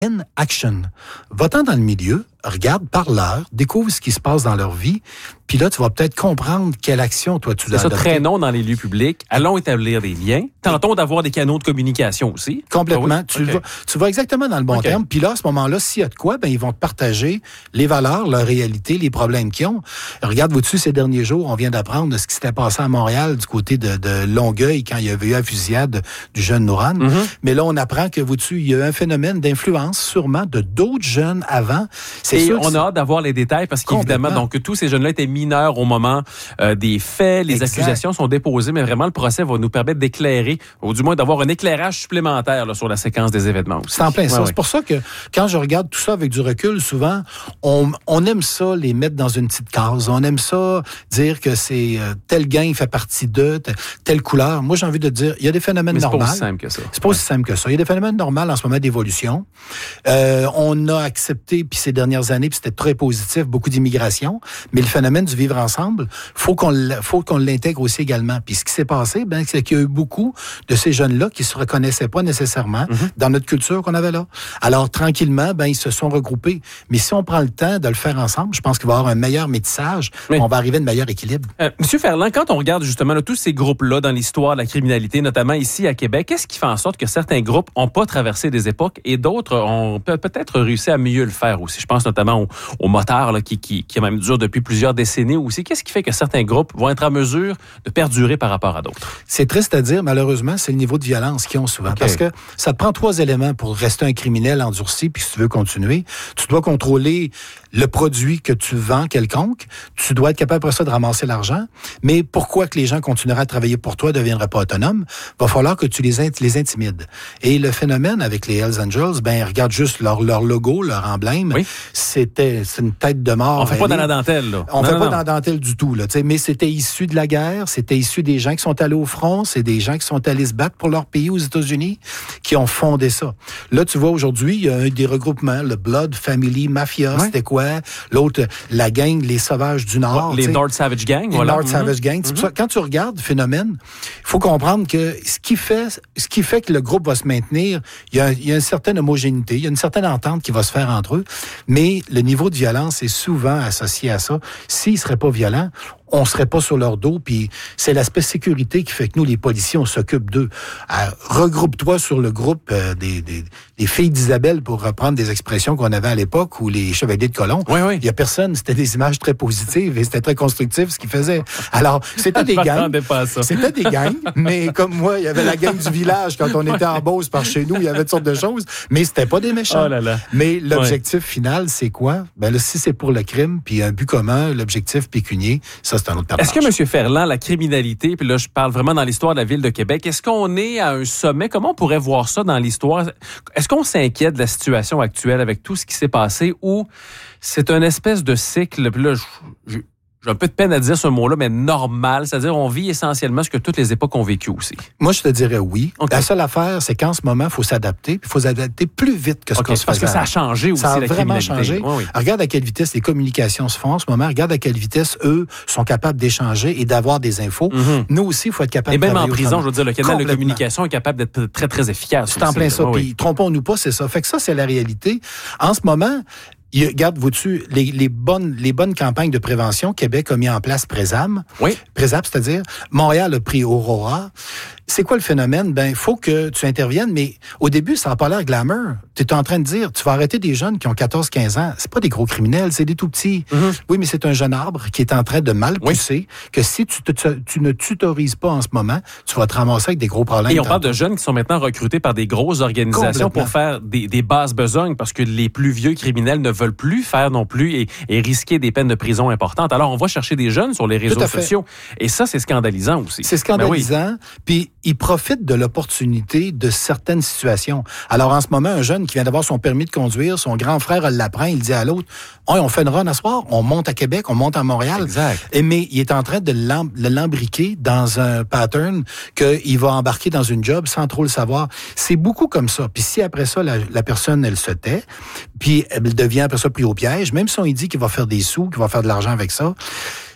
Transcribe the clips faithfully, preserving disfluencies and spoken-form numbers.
in action. Va-t'en dans le milieu, regarde, parle-leur, découvre ce qui se passe dans leur vie, puis là, tu vas peut-être comprendre quelle action, toi, tu dois adopter. C'est ça, traînons dans les lieux publics, allons établir des liens, tentons d'avoir des canaux de communication aussi. Complètement. Ah oui? tu, okay. vas, tu vas exactement dans le bon okay. terme, puis là, à ce moment-là, s'il y a de quoi, ben ils vont te partager les valeurs, leur réalité, les problèmes qu'ils ont. Regarde, vois-tu, ces derniers jours, on vient d'apprendre de ce qui s'était passé à Montréal, du côté de, de Longueuil, quand il y avait eu la fusillade du jeune Nouran. Mm-hmm. Mais là, on apprend que, vois-tu, il y a eu un phénomène d'influence, sûrement, de d'autres jeunes avant. C'est Et sûr on a hâte d'avoir les détails, parce qu'évidemment, donc, tous ces jeunes-là étaient mineurs au moment euh, des faits, les exact. accusations sont déposées, mais vraiment, le procès va nous permettre d'éclairer, ou du moins d'avoir un éclairage supplémentaire là, sur la séquence des événements aussi. C'est en plein ouais, ça. Ouais. C'est pour ça que, quand je regarde tout ça avec du recul, souvent, on, on aime ça, les mettre dans une petite case. On aime ça, dire que c'est euh, tel gang fait partie de, telle, telle couleur. Moi, j'ai envie de dire, il y a des phénomènes normaux. C'est pas aussi simple que ça. C'est pas ouais. aussi simple que ça. Il y a des phénomènes normaux en ce moment d'évolution. Euh, on a accepté, puis ces dernières années, puis c'était très positif, beaucoup d'immigration, mais le phénomène du vivre ensemble, faut qu'on faut qu'on l'intègre aussi également. Puis ce qui s'est passé, ben, c'est qu'il y a eu beaucoup de ces jeunes-là qui se reconnaissaient pas nécessairement mm-hmm. dans notre culture qu'on avait là. Alors, tranquillement, ben, ils se sont regroupés. Mais si on prend le temps de le faire ensemble, je pense qu'il va y avoir un meilleur métissage, oui. on va arriver à un meilleur équilibre. Euh, Monsieur Ferland, quand on regarde justement là, tous ces groupes-là dans l'histoire de la criminalité, notamment ici à Québec, qu'est-ce qui fait en sorte que certains groupes n'ont pas traversé des époques et d'autres ont peut-être réussi à mieux le faire aussi? Je pense notamment aux, aux motards là, qui, qui, qui même dure depuis plusieurs décennies aussi. Qu'est-ce qui fait que certains groupes vont être en mesure de perdurer par rapport à d'autres? C'est triste à dire, malheureusement, c'est le niveau de violence qu'ils ont souvent. Okay. Parce que ça te prend trois éléments pour rester un criminel endurci, puis si tu veux continuer, tu dois contrôler le produit que tu vends quelconque, tu dois être capable après ça de ramasser l'argent, mais pourquoi que les gens continueraient à travailler pour toi, ne deviendraient pas autonomes? Va falloir que tu les, int- les intimides. Et le phénomène avec les Hells Angels, ben regarde juste leur, leur logo, leur emblème, oui. c'était c'est une tête de mort. On fait pas dans la dentelle, là. On non, fait non, pas non. dans la dentelle du tout, là. Mais c'était issu de la guerre, c'était issu des gens qui sont allés au front, c'est des gens qui sont allés se battre pour leur pays aux États-Unis, qui ont fondé ça. Là, tu vois, aujourd'hui, il y a un des regroupements, le Blood Family Mafia, ouais. c'était quoi? L'autre, la gang, les Sauvages du Nord. Les North Savage Gang, les voilà. North mm-hmm. Savage Gang. Mm-hmm. Ça, quand tu regardes le phénomène, il faut comprendre que ce qui fait, ce qui fait que le groupe va se maintenir, il y a, il y a une certaine homogénéité, il y a une certaine entente qui va se faire entre eux, mais le niveau de violence est souvent associé à ça. S'ils ne seraient pas violents, on serait pas sur leur dos, puis c'est l'aspect sécurité qui fait que nous, les policiers, on s'occupe d'eux. Alors, regroupe-toi sur le groupe euh, des, des, des filles d'Isabelle, pour reprendre des expressions qu'on avait à l'époque, ou les chevaliers de colon. Oui, oui. Il y a personne, c'était des images très positives et c'était très constructif ce qu'ils faisaient. Alors, c'était des gangs. Pas à ça. C'était des gangs, mais comme moi, il y avait la gang du village quand on était en Beauce par chez nous, il y avait toutes sortes de choses, mais c'était pas des méchants. Oh là là. Mais l'objectif ouais. final, c'est quoi? Ben là, si c'est pour le crime, puis un but commun, l'objectif pécunier, ça, c'est un autre Est-ce que, M. Ferland, la criminalité, puis là, je parle vraiment dans l'histoire de la Ville de Québec, est-ce qu'on est à un sommet? Comment on pourrait voir ça dans l'histoire? Est-ce qu'on s'inquiète de la situation actuelle avec tout ce qui s'est passé, ou c'est une espèce de cycle, puis là, je, je, j'ai un peu de peine à dire ce mot-là, mais normal, c'est-à-dire on vit essentiellement ce que toutes les époques ont vécu aussi? Moi, je te dirais oui. Okay. La seule affaire, c'est qu'en ce moment, il faut s'adapter, puis il faut s'adapter plus vite que ce okay. qu'on se faisait. Parce que ça a changé aussi, ça a la vraiment criminalité. changé. Oui, oui. Regarde à quelle vitesse les communications se font en ce moment. Regarde à quelle vitesse, eux, sont capables d'échanger et d'avoir des infos. Mm-hmm. Nous aussi, il faut être capable et de même en travailler prison, autrement. Je veux dire, le canal de communication est capable d'être très, très efficace. C'est en plein ça. Oui, Puis, oui. trompons-nous pas, c'est ça. Fait que ça, c'est la réalité. En ce moment, il, regarde, vois-tu, les, les, bonnes, les bonnes campagnes de prévention, Québec a mis en place Présam. Oui. Présam, c'est-à-dire, Montréal a pris Aurora. C'est quoi le phénomène? Ben, il faut que tu interviennes, mais au début, ça n'a pas l'air glamour. Tu es en train de dire, tu vas arrêter des jeunes qui ont quatorze quinze ans. C'est pas des gros criminels, c'est des tout petits. Mm-hmm. Oui, mais c'est un jeune arbre qui est en train de mal pousser, oui. que si tu, te, tu ne tutorises pas en ce moment, tu vas te ramasser avec des gros problèmes. Et on parle de jeunes qui sont maintenant recrutés par des grosses organisations pour faire des, des basses besognes, parce que les plus vieux criminels ne veulent plus faire non plus et, et risquer des peines de prison importantes. Alors, on va chercher des jeunes sur les réseaux sociaux. Et ça, c'est scandalisant aussi. C'est scandalisant. Puis, oui. ils profitent de l'opportunité de certaines situations. Alors, en ce moment, un jeune qui vient d'avoir son permis de conduire, son grand frère l'apprend, il dit à l'autre, oh, on fait une run à soir, on monte à Québec, on monte à Montréal. Exact. Et, mais il est en train de l'embriquer dans un pattern qu'il va embarquer dans une job sans trop le savoir. C'est beaucoup comme ça. Puis si après ça, la, la personne, elle se tait, puis elle devient après ça pris au piège, même si on lui dit qu'il va faire des sous, qu'il va faire de l'argent avec ça,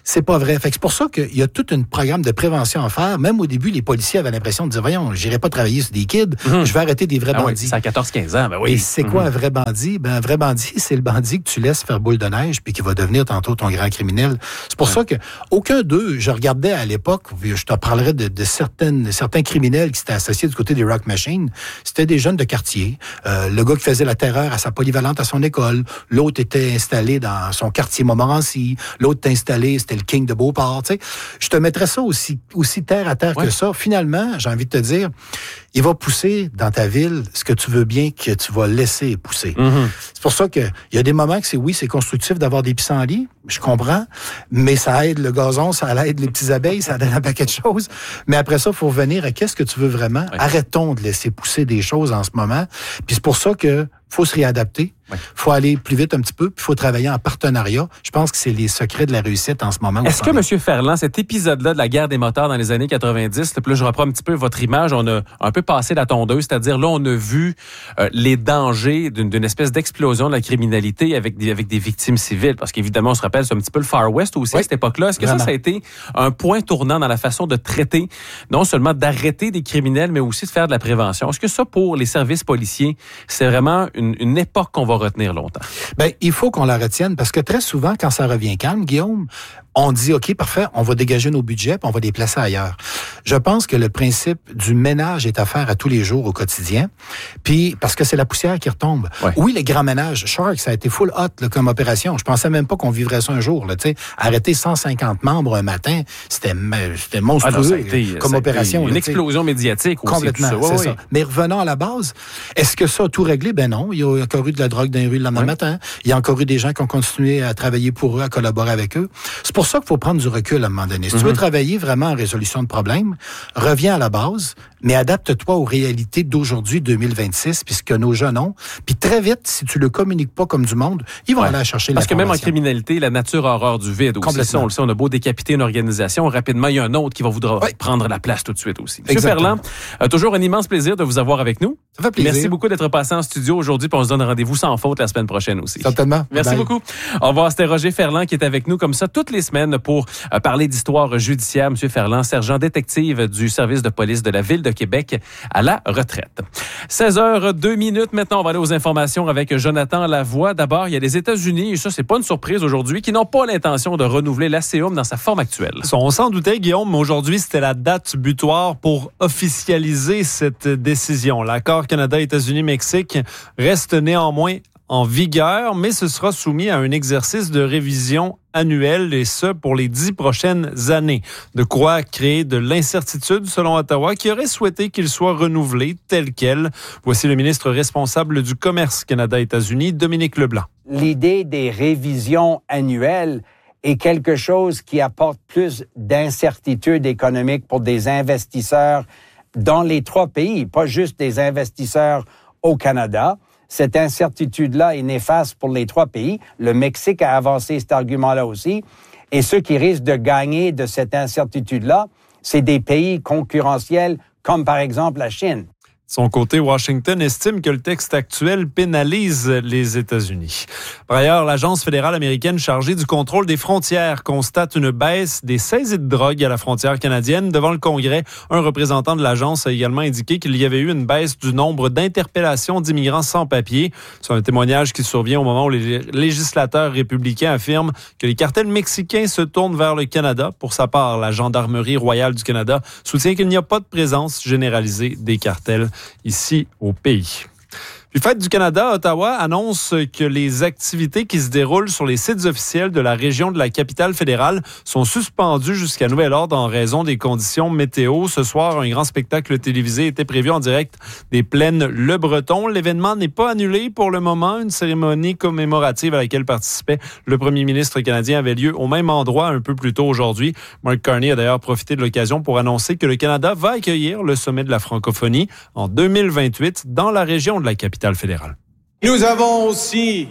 C'est pas vrai. Fait que c'est pour ça qu'il y a tout un programme de prévention à faire. Même au début, les policiers avaient l'impression de dire, voyons, j'irai pas travailler sur des kids, mm-hmm. je vais arrêter des vrais ah bandits. Oui, c'est à quatorze quinze ans, ben oui. Et c'est mm-hmm. quoi un vrai bandit? Ben, un vrai bandit, c'est le bandit que tu laisses faire boule de neige puis qui va devenir tantôt ton grand criminel. C'est pour ouais. ça que aucun d'eux, je regardais à l'époque, je te parlerai de, de certaines, certains criminels qui s'étaient associés du côté des Rock Machine. C'était des jeunes de quartier. Euh, le gars qui faisait la terreur à sa polyvalente à son école. L'autre était installé dans son quartier Montmorency. L'autre était installé, c'était le King de Beauport. Tu sais, je te mettrais ça aussi, aussi terre à terre ouais. que ça. Finalement, j'ai envie de te dire, il va pousser dans ta ville ce que tu veux bien que tu vas laisser pousser. Mm-hmm. C'est pour ça qu'il y a des moments que c'est, oui, c'est constructif d'avoir des pissenlits, je comprends, mais ça aide le gazon, ça aide les petites abeilles, ça donne un paquet de choses. Mais après ça, il faut revenir à qu'est-ce que tu veux vraiment. Oui. Arrêtons de laisser pousser des choses en ce moment. Puis c'est pour ça que faut se réadapter. Il oui. faut aller plus vite un petit peu, puis il faut travailler en partenariat. Je pense que c'est les secrets de la réussite en ce moment. Est-ce que, M. Ferland, cet épisode-là de la guerre des moteurs dans les années quatre-vingt-dix, là, là, je reprends un petit peu votre image, on a un peu passé la tondeuse, c'est-à-dire là, on a vu euh, les dangers d'une, d'une espèce d'explosion de la criminalité avec des, avec des victimes civiles, parce qu'évidemment, on se rappelle, c'est un petit peu le Far West aussi oui. à cette époque-là. Est-ce que Vraiment. ça, ça a été un point tournant dans la façon de traiter, non seulement d'arrêter des criminels, mais aussi de faire de la prévention? Est-ce que ça, pour les services policiers, c'est vraiment une, une époque qu'on va retenir longtemps? Bien, il faut qu'on la retienne parce que très souvent, quand ça revient calme, Guillaume, on dit, OK, parfait, on va dégager nos budgets puis on va les placer ailleurs. Je pense que le principe du ménage est à faire à tous les jours au quotidien, puis parce que c'est la poussière qui retombe. Ouais. Oui, les grands ménages, Shark, ça a été full hot là, comme opération. Je pensais même pas qu'on vivrait ça un jour. Là, arrêter cent cinquante membres un matin, c'était, c'était monstrueux ah non, ça a été, comme ça opération. A été une là, explosion médiatique aussi. Complètement, tout ça. c'est ouais, ça. ouais. Mais revenons à la base, est-ce que ça a tout réglé? Ben non, il y a encore eu de la drogue dans les rues le lendemain ouais. matin. Il y a encore eu des gens qui ont continué à travailler pour eux, à collaborer avec eux. C'est pour ça qu'il faut prendre du recul à un moment donné. Si mm-hmm. tu veux travailler vraiment en résolution de problèmes, reviens à la base, mais adapte-toi aux réalités d'aujourd'hui, deux mille vingt-six, puis ce que nos jeunes ont. Puis très vite, si tu le communiques pas comme du monde, ils vont ouais. aller chercher Parce que même en information. criminalité, la nature a horreur du vide aussi. Ça, on le sait, on a beau décapiter une organisation, rapidement, il y a un autre qui va vouloir ouais. prendre la place tout de suite aussi. Monsieur Ferland, euh, toujours un immense plaisir de vous avoir avec nous. Ça fait plaisir. Merci beaucoup d'être passé en studio aujourd'hui, puis on se donne rendez-vous sans faute la semaine prochaine aussi. Certainement. Merci Bye. beaucoup. Au revoir, c'était Roger Ferland qui est avec nous comme ça toutes les semaines pour euh, parler d'histoire judiciaire. Monsieur Ferland, sergent détective du service de police de la Ville de Québec à la retraite. seize heures deux minutes. Maintenant, on va aller aux informations avec Jonathan Lavoie. D'abord, il y a les États-Unis, et ça, c'est pas une surprise aujourd'hui, qui n'ont pas l'intention de renouveler l'A C E U M dans sa forme actuelle. On s'en doutait, Guillaume, mais aujourd'hui, c'était la date butoir pour officialiser cette décision. L'accord Canada-États-Unis-Mexique reste néanmoins en vigueur, mais ce sera soumis à un exercice de révision annuel, et ce, pour les dix prochaines années. De quoi créer de l'incertitude, selon Ottawa, qui aurait souhaité qu'il soit renouvelé tel quel. Voici le ministre responsable du Commerce Canada-États-Unis, Dominique Leblanc. L'idée des révisions annuelles est quelque chose qui apporte plus d'incertitude économique pour des investisseurs dans les trois pays, pas juste des investisseurs au Canada. Cette incertitude-là est néfaste pour les trois pays. Le Mexique a avancé cet argument-là aussi. Et ceux qui risquent de gagner de cette incertitude-là, c'est des pays concurrentiels comme par exemple la Chine. De son côté, Washington estime que le texte actuel pénalise les États-Unis. Par ailleurs, l'Agence fédérale américaine chargée du contrôle des frontières constate une baisse des saisies de drogue à la frontière canadienne. Devant le Congrès, un représentant de l'agence a également indiqué qu'il y avait eu une baisse du nombre d'interpellations d'immigrants sans papier. C'est un témoignage qui survient au moment où les législateurs républicains affirment que les cartels mexicains se tournent vers le Canada. Pour sa part, la Gendarmerie royale du Canada soutient qu'il n'y a pas de présence généralisée des cartels ici au pays. Puis Fête du Canada, Ottawa annonce que les activités qui se déroulent sur les sites officiels de la région de la capitale fédérale sont suspendues jusqu'à nouvel ordre en raison des conditions météo. Ce soir, un grand spectacle télévisé était prévu en direct des plaines Le Breton. L'événement n'est pas annulé pour le moment. Une cérémonie commémorative à laquelle participait le premier ministre canadien avait lieu au même endroit un peu plus tôt aujourd'hui. Mark Carney a d'ailleurs profité de l'occasion pour annoncer que le Canada va accueillir le sommet de la francophonie en deux mille vingt-huit dans la région de la capitale fédérale. Nous avons aussi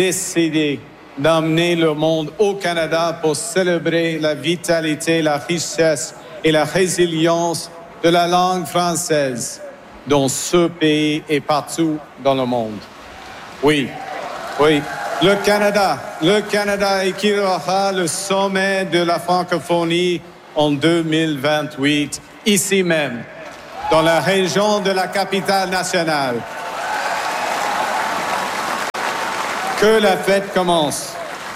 décidé d'emmener le monde au Canada pour célébrer la vitalité, la richesse et la résilience de la langue française dans ce pays et partout dans le monde. Oui, oui, le Canada, le Canada accueillera le sommet de la francophonie en deux mille vingt-huit, ici même, dans la région de la capitale nationale. Que la fête commence.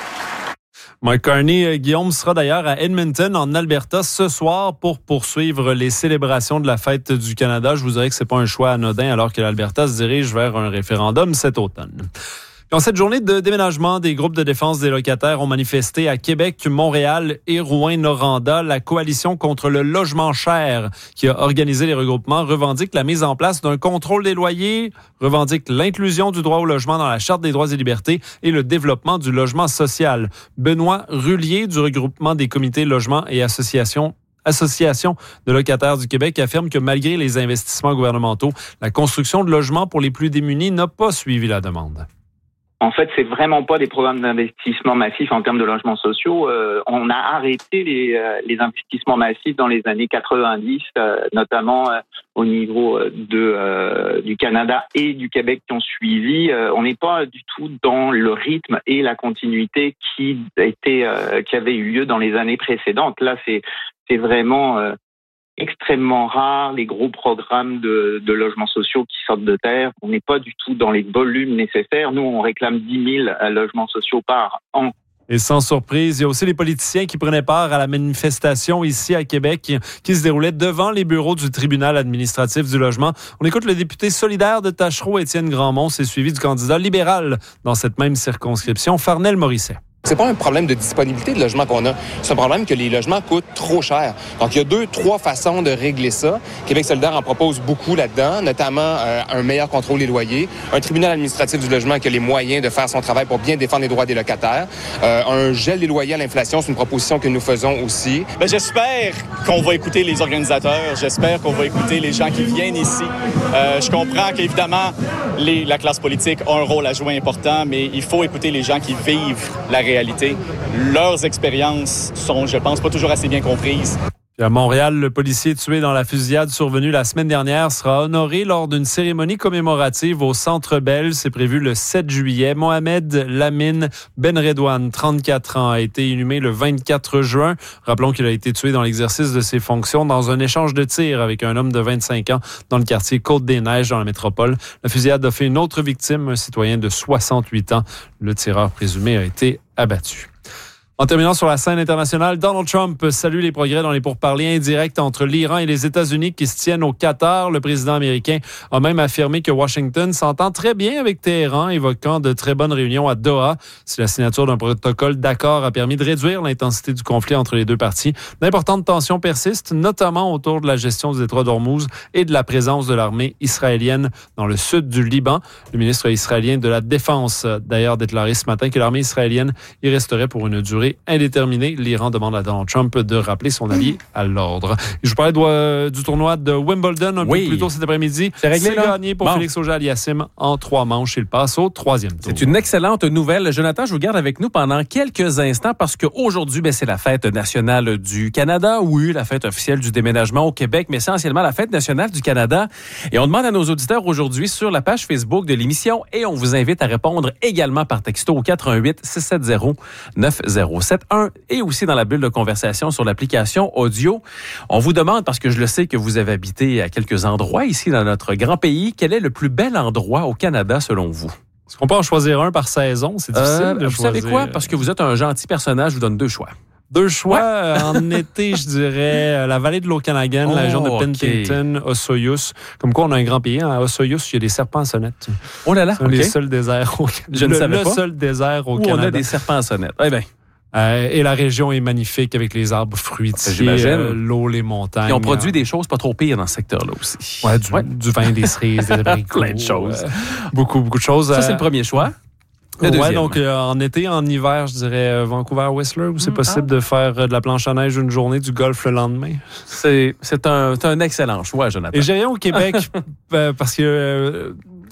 Mike Carney, Guillaume, sera d'ailleurs à Edmonton, en Alberta, ce soir pour poursuivre les célébrations de la fête du Canada. Je vous dirais que c'est pas un choix anodin alors que l'Alberta se dirige vers un référendum cet automne. Dans cette journée de déménagement, des groupes de défense des locataires ont manifesté à Québec, Montréal et Rouyn-Noranda. La coalition contre le logement cher qui a organisé les regroupements revendique la mise en place d'un contrôle des loyers, revendique l'inclusion du droit au logement dans la Charte des droits et libertés et le développement du logement social. Benoît Rullier du regroupement des comités logement et associations Association de locataires du Québec affirme que malgré les investissements gouvernementaux, la construction de logements pour les plus démunis n'a pas suivi la demande. En fait, c'est vraiment pas des programmes d'investissement massifs en termes de logements sociaux. Euh, on a arrêté les, euh, les investissements massifs dans les années quatre-vingt-dix, euh, notamment euh, au niveau de euh, du Canada et du Québec qui ont suivi. Euh, on n'est pas du tout dans le rythme et la continuité qui était euh, qui avait eu lieu dans les années précédentes. Là, c'est c'est vraiment euh, extrêmement rare, les gros programmes de, de logements sociaux qui sortent de terre. On n'est pas du tout dans les volumes nécessaires. Nous, on réclame dix mille logements sociaux par an. Et sans surprise, il y a aussi les politiciens qui prenaient part à la manifestation ici à Québec qui, qui se déroulait devant les bureaux du tribunal administratif du logement. On écoute le député solidaire de Tachereau, Étienne Grandmont, c'est suivi du candidat libéral dans cette même circonscription, Farnel Morisset. C'est pas un problème de disponibilité de logement qu'on a. C'est un problème que les logements coûtent trop cher. Donc, il y a deux, trois façons de régler ça. Québec solidaire en propose beaucoup là-dedans, notamment euh, un meilleur contrôle des loyers, un tribunal administratif du logement qui a les moyens de faire son travail pour bien défendre les droits des locataires, euh, un gel des loyers à l'inflation, c'est une proposition que nous faisons aussi. Bien, j'espère qu'on va écouter les organisateurs, j'espère qu'on va écouter les gens qui viennent ici. Euh, je comprends qu'évidemment, les, la classe politique a un rôle à jouer important, mais il faut écouter les gens qui vivent la réalité. Leurs expériences sont, je pense, pas toujours assez bien comprises. Puis à Montréal, le policier tué dans la fusillade survenue la semaine dernière sera honoré lors d'une cérémonie commémorative au Centre Bell. C'est prévu le sept juillet. Mohamed Lamine Benredouane, trente-quatre ans, a été inhumé le vingt-quatre juin. Rappelons qu'il a été tué dans l'exercice de ses fonctions dans un échange de tirs avec un homme de vingt-cinq ans dans le quartier Côte-des-Neiges dans la métropole. La fusillade a fait une autre victime, un citoyen de soixante-huit ans. Le tireur présumé a été abattu. En terminant sur la scène internationale, Donald Trump salue les progrès dans les pourparlers indirects entre l'Iran et les États-Unis qui se tiennent au Qatar. Le président américain a même affirmé que Washington s'entend très bien avec Téhéran, évoquant de très bonnes réunions à Doha. Si la signature d'un protocole d'accord a permis de réduire l'intensité du conflit entre les deux parties, d'importantes tensions persistent, notamment autour de la gestion du détroit d'Ormuz et de la présence de l'armée israélienne dans le sud du Liban. Le ministre israélien de la Défense a d'ailleurs déclaré ce matin que l'armée israélienne y resterait pour une durée indéterminé. L'Iran demande à Donald Trump de rappeler son allié à l'ordre. Je vous parlais de, du tournoi de Wimbledon un oui. peu plus tôt cet après-midi. C'est réglé, C'est là? gagné pour bon. Félix Auger-Aliassime en trois manches. Il passe au troisième tour. C'est une excellente nouvelle. Jonathan, je vous garde avec nous pendant quelques instants parce qu'aujourd'hui, ben, c'est la fête nationale du Canada. Oui, la fête officielle du déménagement au Québec, mais essentiellement la fête nationale du Canada. Et on demande à nos auditeurs aujourd'hui sur la page Facebook de l'émission et on vous invite à répondre également par texto au quatre un huit six sept zéro neuf zéro sept un et aussi dans la bulle de conversation sur l'application audio. On vous demande, parce que je le sais que vous avez habité à quelques endroits ici dans notre grand pays, quel est le plus bel endroit au Canada selon vous? Est-ce qu'on peut en choisir un par saison? C'est difficile euh, de vous choisir. Vous savez quoi? Parce que vous êtes un gentil personnage, je vous donne deux choix. Deux choix. Ouais. En été, je dirais la vallée de l'Okanagan, oh, la région de Penticton, okay. Osoyoos. Comme quoi, on a un grand pays. Hein? À Osoyoos, il y a des serpents à sonnette. Oh là là, c'est okay. les seuls déserts au Canada. Je ne le, savais le pas. Le seul désert au Où Canada. on a des serpents à sonnette. Eh bien. Euh, et la région est magnifique avec les arbres fruitiers, euh, l'eau, les montagnes. Et on produit des choses pas trop pires dans ce secteur-là aussi. Ouais, du, ouais. du vin, des cerises, des abricots. Plein de choses. Euh, beaucoup, beaucoup de choses. Ça, c'est le premier choix. Le ouais, deuxième. donc euh, en été, en hiver, je dirais euh, Vancouver-Whistler, où c'est mmh, possible ah. de faire euh, de la planche à neige une journée, du golf le lendemain. C'est, c'est, un, c'est un excellent choix, Jonathan. Et j'ai rien au Québec, euh, parce que... Euh,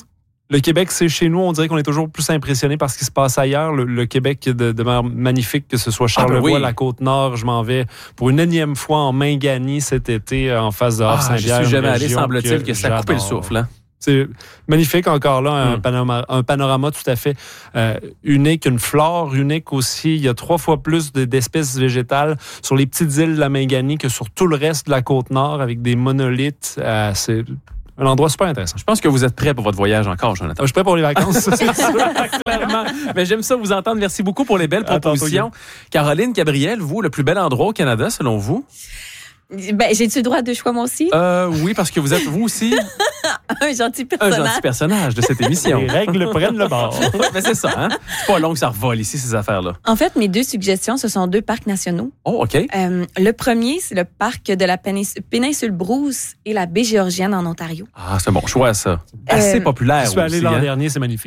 Le Québec, c'est chez nous, on dirait qu'on est toujours plus impressionné par ce qui se passe ailleurs. Le, le Québec de, demeure magnifique, que ce soit Charlevoix, ah ben oui. la Côte-Nord. Je m'en vais pour une énième fois en Mingani cet été, en face de Havre-Saint-Pierre. Ah, je suis jamais allé, semble-t-il, que, que ça a coupé le souffle. Hein? C'est magnifique encore là, un, mm. panorama, un panorama tout à fait euh, unique, une flore unique aussi. Il y a trois fois plus de, d'espèces végétales sur les petites îles de la Mingani que sur tout le reste de la côte nord avec des monolithes. Euh, c'est un endroit super intéressant. Je pense que vous êtes prêt pour votre voyage encore, Jonathan. Je suis prêt pour les vacances. Clairement. Mais j'aime ça vous entendre. Merci beaucoup pour les belles propositions. Caroline, Gabriel, vous, le plus bel endroit au Canada, selon vous? Ben, j'ai-tu le droit de choix, moi aussi? Euh, oui, parce que vous êtes, vous aussi, un gentil un personnage. gentil personnage de cette émission. Les règles prennent le bord. Ouais, mais c'est ça, hein? C'est pas long que ça revole ici, ces affaires-là. En fait, mes deux suggestions, ce sont deux parcs nationaux. Oh, OK. Euh, le premier, c'est le parc de la pénis- péninsule Bruce et la baie Géorgienne en Ontario. Ah, c'est un bon choix, ça. Assez Euh, populaire Je suis allé aussi, l'an hein? dernier, c'est magnifique.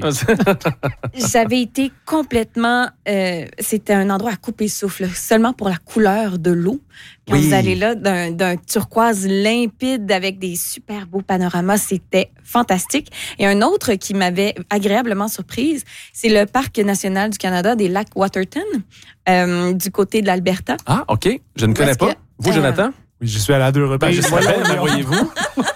J'avais été complètement... Euh, c'était un endroit à couper souffle, seulement pour la couleur de l'eau. Quand Oui. vous allez là, d'un, d'un turquoise limpide avec des super beaux panoramas, c'était fantastique. Et un autre qui m'avait agréablement surprise, c'est le Parc national du Canada des lacs Waterton, euh, du côté de l'Alberta. Ah, OK. Je ne connais Est-ce pas. que, Vous, euh, Jonathan? Oui, je suis allé à deux repas. Ben, je savais, mais voyez-vous.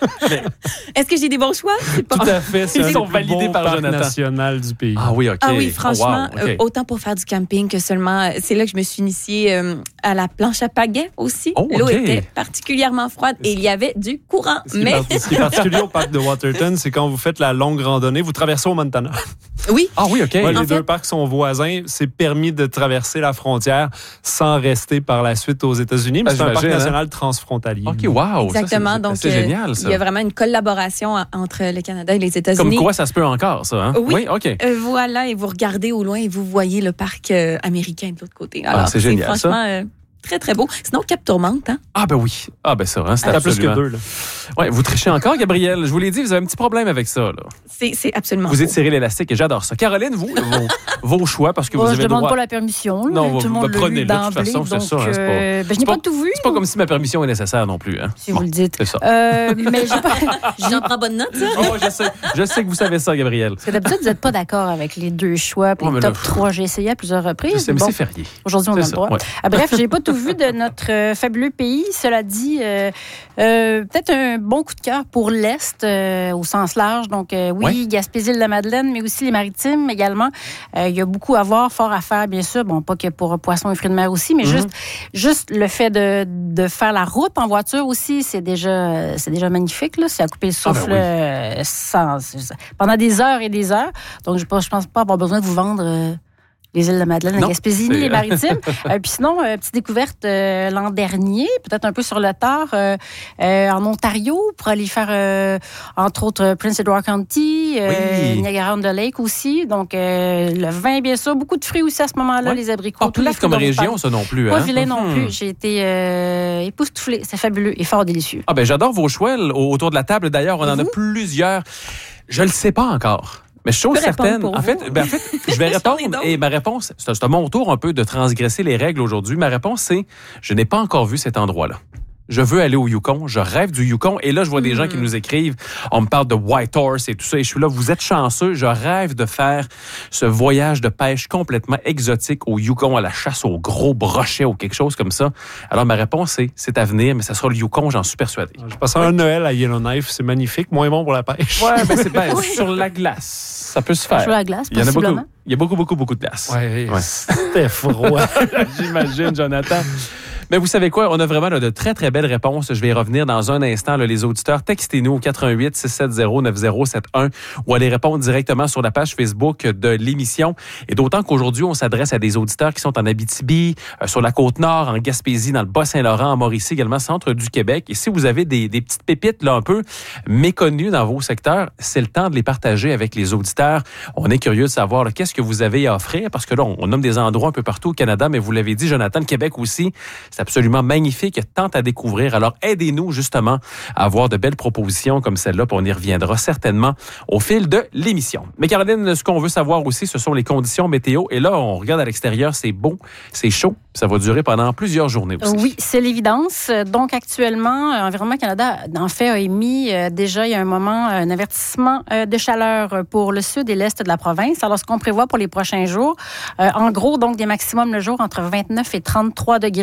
Est-ce que j'ai des bons choix? C'est pas... Tout à fait. C'est Ils un sont des validés beaux par parcs Jonathan. national du pays. Ah oui, OK. Ah oui, franchement, Oh, wow, OK. euh, autant pour faire du camping que seulement... euh, C'est là que je me suis initiée euh, à la planche à pagaie aussi. Oh, L'eau OK. était particulièrement froide et il y avait du courant. Ce qui, est Mais parti- ce qui est particulier au parc de Waterton, c'est quand vous faites la longue randonnée, vous traversez au Montana. oui, Ah oui, OK. Ouais, En les fait- deux parcs sont voisins. C'est permis de traverser la frontière sans rester par la suite aux États-Unis. Mais Ah, c'est un parc j'imagine, national transfrontalier. OK, wow. exactement. Ça, c'est, Donc, c'est euh, génial, ça. il y a vraiment une collaboration a- entre le Canada et les Comme États-Unis. quoi, ça se peut encore, ça, hein? Oui. OK. Euh, voilà, et vous regardez au loin et vous voyez le parc euh, américain de l'autre côté. Alors, Ah, c'est génial, franchement euh, très, très beau. Sinon, Cap Tourmente, hein? Ah ben oui. Ah ben ça, hein, c'est T'as plus absolument... que deux, là. Ouais, vous trichez encore, Gabriel. Je vous l'ai dit, vous avez un petit problème avec ça, là. C'est, c'est absolument Vous beau. étirez l'élastique et j'adore ça. Caroline, vous, vos, vos choix, parce que Bon, vous je avez le demande droit... pas la permission. Là, Non, tout vous- le monde vous l'a prenez-le, vu de toute d'emblée, façon, c'est donc, ça, hein, c'est pas- euh, ben, je c'est n'ai pas- pas tout vu. C'est pas comme si ma permission est nécessaire non plus, hein? Si Bon, vous le dites. c'est ça. Euh, mais j'ai pas... J'en prends bonne note, ça? Oh, je sais, je sais que vous savez ça, Gabriel. Parce que d'habitude, vous n'êtes pas d'accord avec les deux choix. Puis Oh, mais le top là, trois, j'ai essayé à plusieurs reprises. Je sais, mais Bon, c'est férié. aujourd'hui, on C'est a le ça, droit. ouais. Ah, bref, j'ai pas tout vu de notre euh, fabuleux pays. Cela dit, euh, euh, peut-être un bon coup de cœur pour l'Est, euh, au sens large. Donc, euh, oui, Ouais. Gaspésie-de-la-Madeleine, mais aussi les Maritimes également. Euh, il y a beaucoup à voir, fort à faire, bien sûr. Bon, pas que pour poissons et fruits de mer aussi, mais Mhm. juste, juste le fait de, de faire la route en voiture aussi, c'est déjà, c'est déjà magnifique. Là. C'est à couper le Ah, ben souffle oui. euh, sans, pendant des heures et des heures. Donc, je ne pense pas avoir besoin de vous vendre... euh, les îles de la Madeleine, la Non, Gaspésie, c'est- les Maritimes. euh, puis sinon, euh, petite découverte euh, l'an dernier, peut-être un peu sur le tard, euh, euh, en Ontario, pour aller faire, euh, entre autres, euh, Prince Edward County, euh, Oui. Niagara-on-the-Lake aussi. Donc, euh, le vin, bien sûr, beaucoup de fruits aussi à ce moment-là, Ouais. les abricots. Pas tous les plate fruits comme dont vous région, parlez. ça non plus, Pas hein? vilain non Mhm. plus. J'ai été euh, époustouflée. C'est fabuleux et fort délicieux. Ah ben j'adore vos choix l- autour de la table. D'ailleurs, on Et en a vous? plusieurs. Je le sais pas encore. Mais je suis chose Je peux répondre certaine. pour En vous. fait, ben, en fait, je vais J'en ai répondre. d'autres. Et ma réponse, c'est c'est à mon tour un peu de transgresser les règles aujourd'hui. Ma réponse, c'est je n'ai pas encore vu cet endroit-là. Je veux aller au Yukon. Je rêve du Yukon. Et là, je vois des gens qui nous écrivent. On me parle de Whitehorse et tout ça. Et je suis là, vous êtes chanceux. Je rêve de faire ce voyage de pêche complètement exotique au Yukon, à la chasse au gros brochet ou quelque chose comme ça. Alors, ma réponse, c'est c'est à venir, mais ça sera le Yukon, j'en suis persuadé. Je passe un Noël à Yellowknife, c'est magnifique, moins bon pour la pêche. Ouais, ben c'est ben, sur la glace. Ça peut se faire. Jouer à la glace, Il y en a beaucoup. possiblement. Il y a beaucoup, beaucoup, beaucoup de glace. Ouais, Ouais. c'était froid. J'imagine, Jonathan. Mais vous savez quoi? On a vraiment là, de très, très belles réponses. Je vais y revenir dans un instant. Là, les auditeurs, textez-nous au quatre un huit, six sept zéro, neuf zéro sept un ou allez répondre directement sur la page Facebook de l'émission. Et d'autant qu'aujourd'hui, on s'adresse à des auditeurs qui sont en Abitibi, euh, sur la Côte-Nord, en Gaspésie, dans le Bas-Saint-Laurent, en Mauricie, également centre du Québec. Et si vous avez des, des petites pépites là un peu méconnues dans vos secteurs, c'est le temps de les partager avec les auditeurs. On est curieux de savoir là, qu'est-ce que vous avez à offrir parce que là, on, on nomme des endroits un peu partout au Canada, mais vous l'avez dit, Jonathan, le Québec aussi, c'est absolument magnifique. Il y a tant à découvrir. Alors, aidez-nous justement à avoir de belles propositions comme celle-là, puis on y reviendra certainement au fil de l'émission. Mais Caroline, ce qu'on veut savoir aussi, ce sont les conditions météo. Et là, on regarde à l'extérieur, c'est beau, c'est chaud. Ça va durer pendant plusieurs journées aussi. Oui, c'est l'évidence. Donc, actuellement, euh, Environnement Canada, en fait, a émis euh, déjà, il y a un moment, un avertissement euh, de chaleur pour le sud et l'est de la province. Alors, ce qu'on prévoit pour les prochains jours, euh, en gros, donc, des maximums le jour entre vingt-neuf et trente-trois degrés.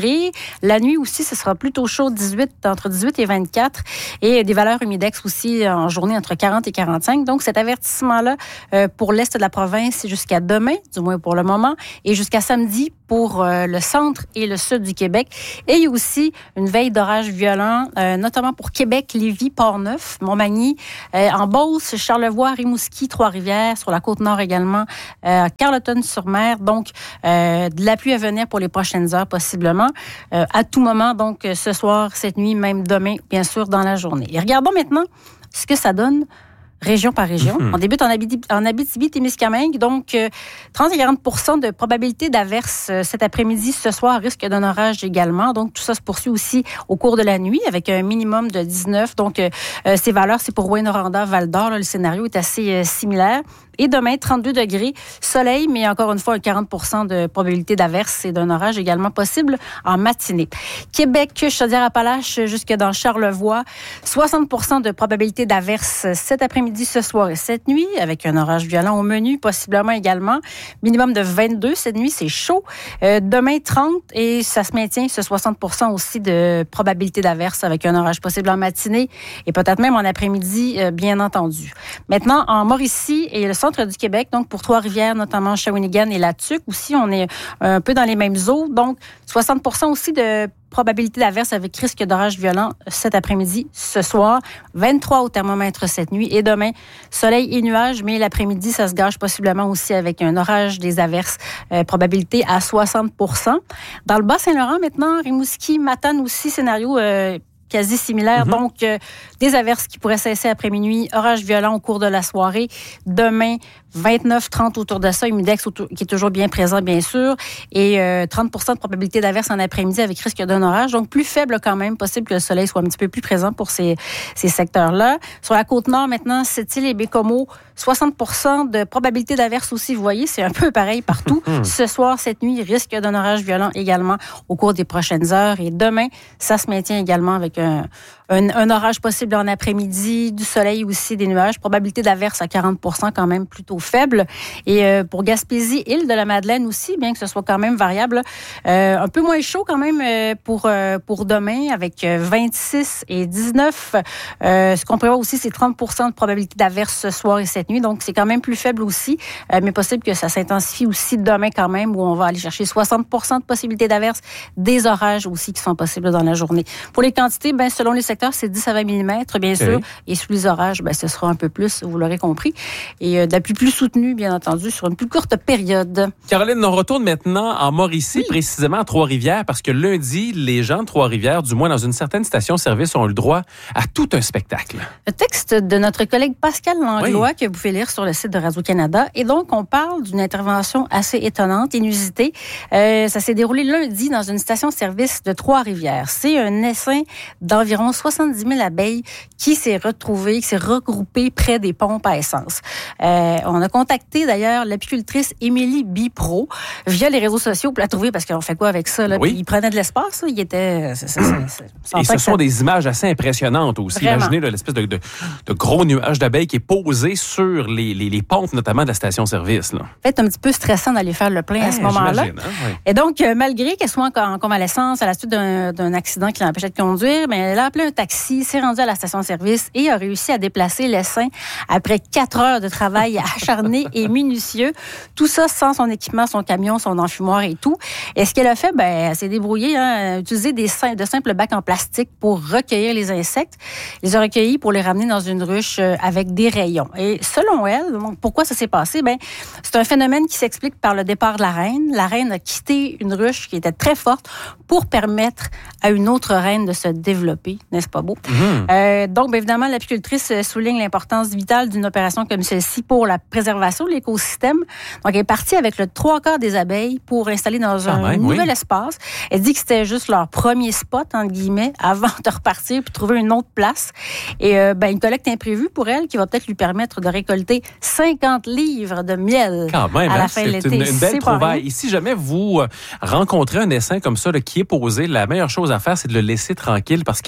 La nuit aussi, ce sera plutôt chaud, dix-huit, entre dix-huit et vingt-quatre. Et des valeurs humidex aussi en journée entre quarante et quarante-cinq. Donc, cet avertissement-là euh, pour l'est de la province, c'est jusqu'à demain, du moins pour le moment, et jusqu'à samedi pour euh, le centre et le sud du Québec. Et il y a aussi une veille d'orage violent, euh, notamment pour Québec, Lévis, Port-Neuf, Montmagny, euh, en Beauce, Charlevoix, Rimouski, Trois-Rivières, sur la Côte-Nord également, euh, Carleton-sur-Mer. Donc, euh, de la pluie à venir pour les prochaines heures, possiblement, euh, à tout moment, donc ce soir, cette nuit, même demain, bien sûr, dans la journée. Et regardons maintenant ce que ça donne région par région. Mm-hmm. On débute en, Abitibi, en Abitibi-Témiscamingue, donc euh, trente à quarante pour cent de probabilité d'averse euh, cet après-midi, ce soir, risque d'un orage également. Donc, tout ça se poursuit aussi au cours de la nuit avec un minimum de dix-neuf. Donc, euh, euh, ces valeurs, c'est pour Rouyn-Noranda, Val-d'Or. Là, le scénario est assez euh, similaire. Et demain, trente-deux degrés, soleil, mais encore une fois, un quarante pour cent de probabilité d'averse et d'un orage également possible en matinée. Québec, Chaudière-Appalaches, jusque dans Charlevoix, soixante pour cent de probabilité d'averse cet après-midi, ce soir et cette nuit, avec un orage violent au menu, possiblement également. Minimum de vingt-deux cette nuit, c'est chaud. Euh, demain, trente, et ça se maintient, ce soixante pour cent aussi de probabilité d'averse avec un orage possible en matinée et peut-être même en après-midi, euh, bien entendu. Maintenant, en Mauricie et le centre du Québec, donc pour Trois-Rivières, notamment Shawinigan et la Tuque aussi, on est un peu dans les mêmes eaux. Donc, soixante pour cent aussi de probabilité d'averse avec risque d'orage violent cet après-midi, ce soir. vingt-trois au thermomètre cette nuit. Et demain, soleil et nuages, mais l'après-midi, ça se gâche possiblement aussi avec un orage, des averses, euh, probabilité à soixante pour cent. Dans le Bas-Saint-Laurent, maintenant, Rimouski, Matane aussi, scénario euh, quasi similaire. Mm-hmm. Donc, euh, des averses qui pourraient cesser après minuit, orage violent au cours de la soirée. Demain, vingt-neuf trente autour de ça, humidex autour, qui est toujours bien présent, bien sûr, et euh, trente pour cent de probabilité d'averse en après-midi avec risque d'un orage. Donc, plus faible quand même, possible que le soleil soit un petit peu plus présent pour ces, ces secteurs-là. Sur la Côte-Nord, maintenant, Sept-Îles et Bécomo, soixante pour cent de probabilité d'averse aussi. Vous voyez, c'est un peu pareil partout. Ce soir, cette nuit, risque d'un orage violent également au cours des prochaines heures. Et demain, ça se maintient également avec un, un, un orage possible en après-midi, du soleil aussi, des nuages. Probabilité d'averse à quarante pour cent quand même plutôt faible. Et euh, pour Gaspésie, île de la Madeleine aussi, bien que ce soit quand même variable, euh, un peu moins chaud quand même euh, pour, euh, pour demain avec vingt-six et dix-neuf. Euh, ce qu'on prévoit aussi, c'est trente pour cent de probabilité d'averse ce soir et cette nuit. Donc, c'est quand même plus faible aussi, euh, mais possible que ça s'intensifie aussi demain quand même, où on va aller chercher soixante pour cent de possibilité d'averse, des orages aussi qui sont possibles dans la journée. Pour les quantités, ben, selon les secteurs, c'est dix à vingt millimètres, bien sûr. Oui. Et sous les orages, ben, ce sera un peu plus, vous l'aurez compris. Et euh, de la pluie plus soutenue, bien entendu, sur une plus courte période. Caroline, on retourne maintenant en Mauricie, oui. précisément à Trois-Rivières, parce que lundi, les gens de Trois-Rivières, du moins dans une certaine station-service, ont eu le droit à tout un spectacle. Le texte de notre collègue Pascal Langlois, oui. que vous pouvez lire sur le site de Radio-Canada. Et donc, on parle d'une intervention assez étonnante, inusitée. Euh, ça s'est déroulé lundi dans une station-service de Trois-Rivières. C'est un essaim d'environ soixante-dix mille abeilles qui s'est retrouvé, qui s'est regroupé près des pompes à essence. Euh, on a contacté d'ailleurs l'apicultrice Émilie Bipro via les réseaux sociaux pour la trouver, parce qu'on fait quoi avec ça? Là? Oui. Puis il prenait de l'espace, là. Il était... C'est, c'est, c'est, c'est, Et ce sont ça... des images assez impressionnantes aussi. Vraiment. Imaginez là, l'espèce de, de, de gros nuage d'abeilles qui est posé sur les, les, les pompes, notamment de la station-service. Là. C'est un petit peu stressant d'aller faire le plein hey, à ce moment-là. Hein, oui. Et donc, euh, malgré qu'elle soit en, en convalescence à la suite d'un, d'un accident qui l'empêchait de conduire, mais elle a appelé un taxi, s'est rendue à la station-service et a réussi à déplacer l'essaim après quatre heures de travail acharné et minutieux. Tout ça sans son équipement, son camion, son enfumoir et tout. Et ce qu'elle a fait, ben, elle s'est débrouillée, hein, utiliser des de simples bacs en plastique pour recueillir les insectes. Elle les a recueillis pour les ramener dans une ruche avec des rayons. Et selon elle, donc, pourquoi ça s'est passé? Ben, c'est un phénomène qui s'explique par le départ de la reine. La reine a quitté une ruche qui était très forte pour permettre à une autre reine de se développer. N'est-ce pas beau? Mmh. Euh, donc, bien évidemment, l'apicultrice souligne l'importance vitale d'une opération comme celle-ci pour la préservation de l'écosystème. Donc, elle est partie avec le trois quarts des abeilles pour installer dans un ah même, nouvel oui. espace. Elle dit que c'était juste leur premier spot, entre guillemets, avant de repartir puis trouver une autre place. Et euh, ben, une collecte imprévue pour elle qui va peut-être lui permettre de récolter cinquante livres de miel Quand même, à la hein, fin de l'été. C'est une, une belle trouvaille. Et si jamais vous rencontrez un essaim comme ça là, qui est posé, la meilleure chose à faire, c'est de le laisser tranquille parce qu'éventuellement,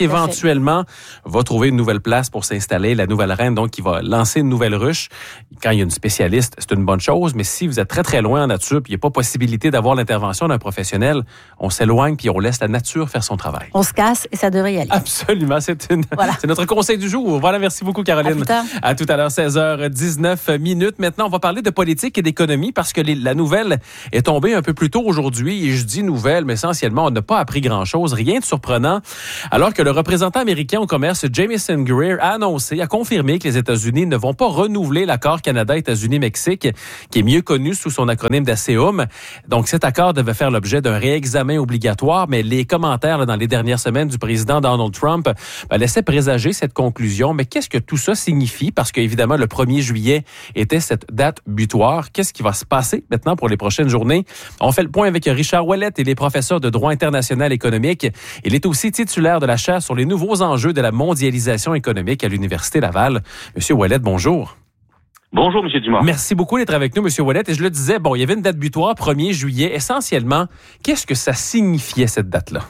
éventuellement va trouver une nouvelle place pour s'installer, la nouvelle reine, donc qui va lancer une nouvelle ruche. Quand il y a une spécialiste, c'est une bonne chose, mais si vous êtes très, très loin en nature, puis il n'y a pas possibilité d'avoir l'intervention d'un professionnel, on s'éloigne, puis on laisse la nature faire son travail. On se casse et ça devrait y aller. Absolument, c'est, une, voilà. c'est notre conseil du jour. Voilà, merci beaucoup, Caroline. À, plus tard. À tout à l'heure, seize heures dix-neuf minutes. Maintenant, on va parler de politique et d'économie parce que les, la nouvelle est tombée un peu plus tôt aujourd'hui. Et je dis nouvelle, mais essentiellement, on n'a pas appris grand-chose, rien de surprenant. Alors que le représentant américain au commerce, Jamieson Greer, a annoncé, a confirmé que les États-Unis ne vont pas renouveler l'accord Canada-États-Unis-Mexique, qui est mieux connu sous son acronyme d'ASEUM. Donc, cet accord devait faire l'objet d'un réexamen obligatoire, mais les commentaires là, dans les dernières semaines du président Donald Trump ben, laissaient présager cette conclusion. Mais qu'est-ce que tout ça signifie? Parce qu'évidemment, le premier juillet était cette date butoir. Qu'est-ce qui va se passer maintenant pour les prochaines journées? On fait le point avec Richard Ouellet. Il est professeur de droit international économique. Il est aussi titulaire de la chaire sur les nouveaux enjeux de la mondialisation économique à l'Université Laval. Monsieur Ouellet, bonjour. Bonjour, M. Dumont. Merci beaucoup d'être avec nous, M. Ouellet. Et je le disais, bon, il y avait une date butoir, premier juillet. Essentiellement, qu'est-ce que ça signifiait, cette date-là?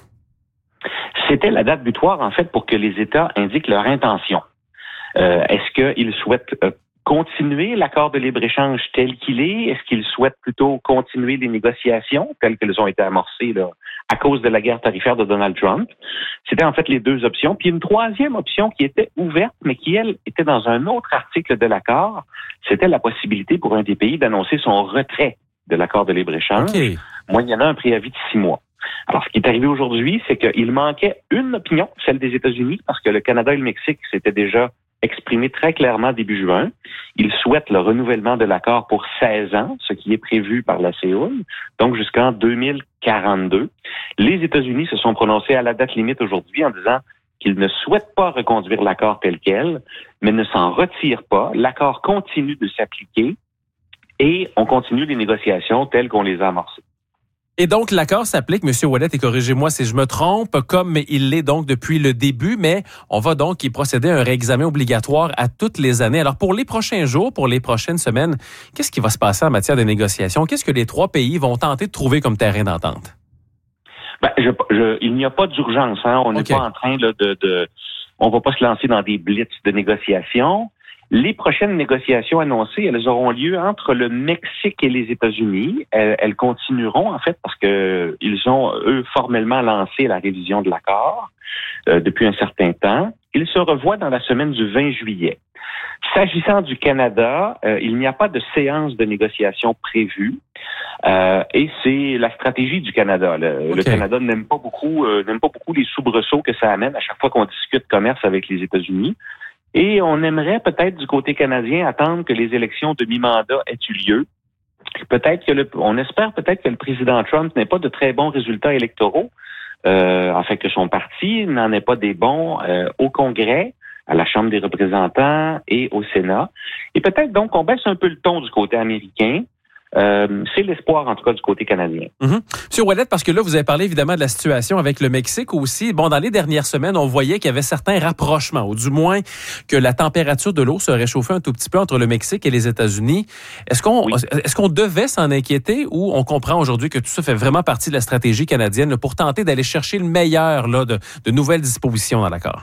C'était la date butoir, en fait, pour que les États indiquent leur intention. Euh, est-ce qu'ils souhaitent euh, continuer l'accord de libre-échange tel qu'il est? Est-ce qu'ils souhaitent plutôt continuer les négociations telles qu'elles ont été amorcées là, à cause de la guerre tarifaire de Donald Trump? C'était en fait les deux options. Puis une troisième option qui était ouverte, mais qui, elle, était dans un autre article de l'accord, c'était la possibilité pour un des pays d'annoncer son retrait de l'accord de libre-échange, okay. moyennant un préavis de six mois. Alors, ce qui est arrivé aujourd'hui, c'est qu'il manquait une opinion, celle des États-Unis, parce que le Canada et le Mexique s'étaient déjà exprimé très clairement début juin. Ils souhaitent le renouvellement de l'accord pour seize ans, ce qui est prévu par la ASEUM, donc jusqu'en deux mille quarante-deux. Les États-Unis se sont prononcés à la date limite aujourd'hui en disant qu'ils ne souhaitent pas reconduire l'accord tel quel, mais ne s'en retirent pas. L'accord continue de s'appliquer et on continue les négociations telles qu'on les a amorcées. Et donc, l'accord s'applique, M. Ouellet, et corrigez-moi si je me trompe, comme il l'est donc depuis le début, mais on va donc y procéder à un réexamen obligatoire à toutes les années. Alors, pour les prochains jours, pour les prochaines semaines, qu'est-ce qui va se passer en matière de négociation? Qu'est-ce que les trois pays vont tenter de trouver comme terrain d'entente? Ben, je, je, il n'y a pas d'urgence. Hein? On n'est okay. pas en train là, de, de... On va pas se lancer dans des blitz de négociation. Les prochaines négociations annoncées, elles auront lieu entre le Mexique et les États-Unis. Elles, elles continueront, en fait, parce que ils ont, eux, formellement lancé la révision de l'accord euh, depuis un certain temps. Ils se revoient dans la semaine du vingt juillet. S'agissant du Canada, euh, il n'y a pas de séance de négociation prévue. Euh, et c'est la stratégie du Canada. Le, okay. le Canada n'aime pas beaucoup, euh, n'aime pas beaucoup les soubresauts que ça amène à chaque fois qu'on discute commerce avec les États-Unis. Et on aimerait peut-être du côté canadien attendre que les élections de mi-mandat aient eu lieu. Peut-être que le, on espère peut-être que le président Trump n'ait pas de très bons résultats électoraux, euh, en fait que son parti n'en ait pas des bons euh, au Congrès, à la Chambre des représentants et au Sénat. Et peut-être donc qu'on baisse un peu le ton du côté américain. Euh, c'est l'espoir, en tout cas, du côté canadien. Mm-hmm. Monsieur Ouellet, parce que là, vous avez parlé évidemment de la situation avec le Mexique aussi. Bon, dans les dernières semaines, on voyait qu'il y avait certains rapprochements, ou du moins que la température de l'eau se réchauffait un tout petit peu entre le Mexique et les États-Unis. Est-ce qu'on, oui. est-ce qu'on devait s'en inquiéter ou on comprend aujourd'hui que tout ça fait vraiment partie de la stratégie canadienne là, pour tenter d'aller chercher le meilleur là, de, de nouvelles dispositions dans l'accord?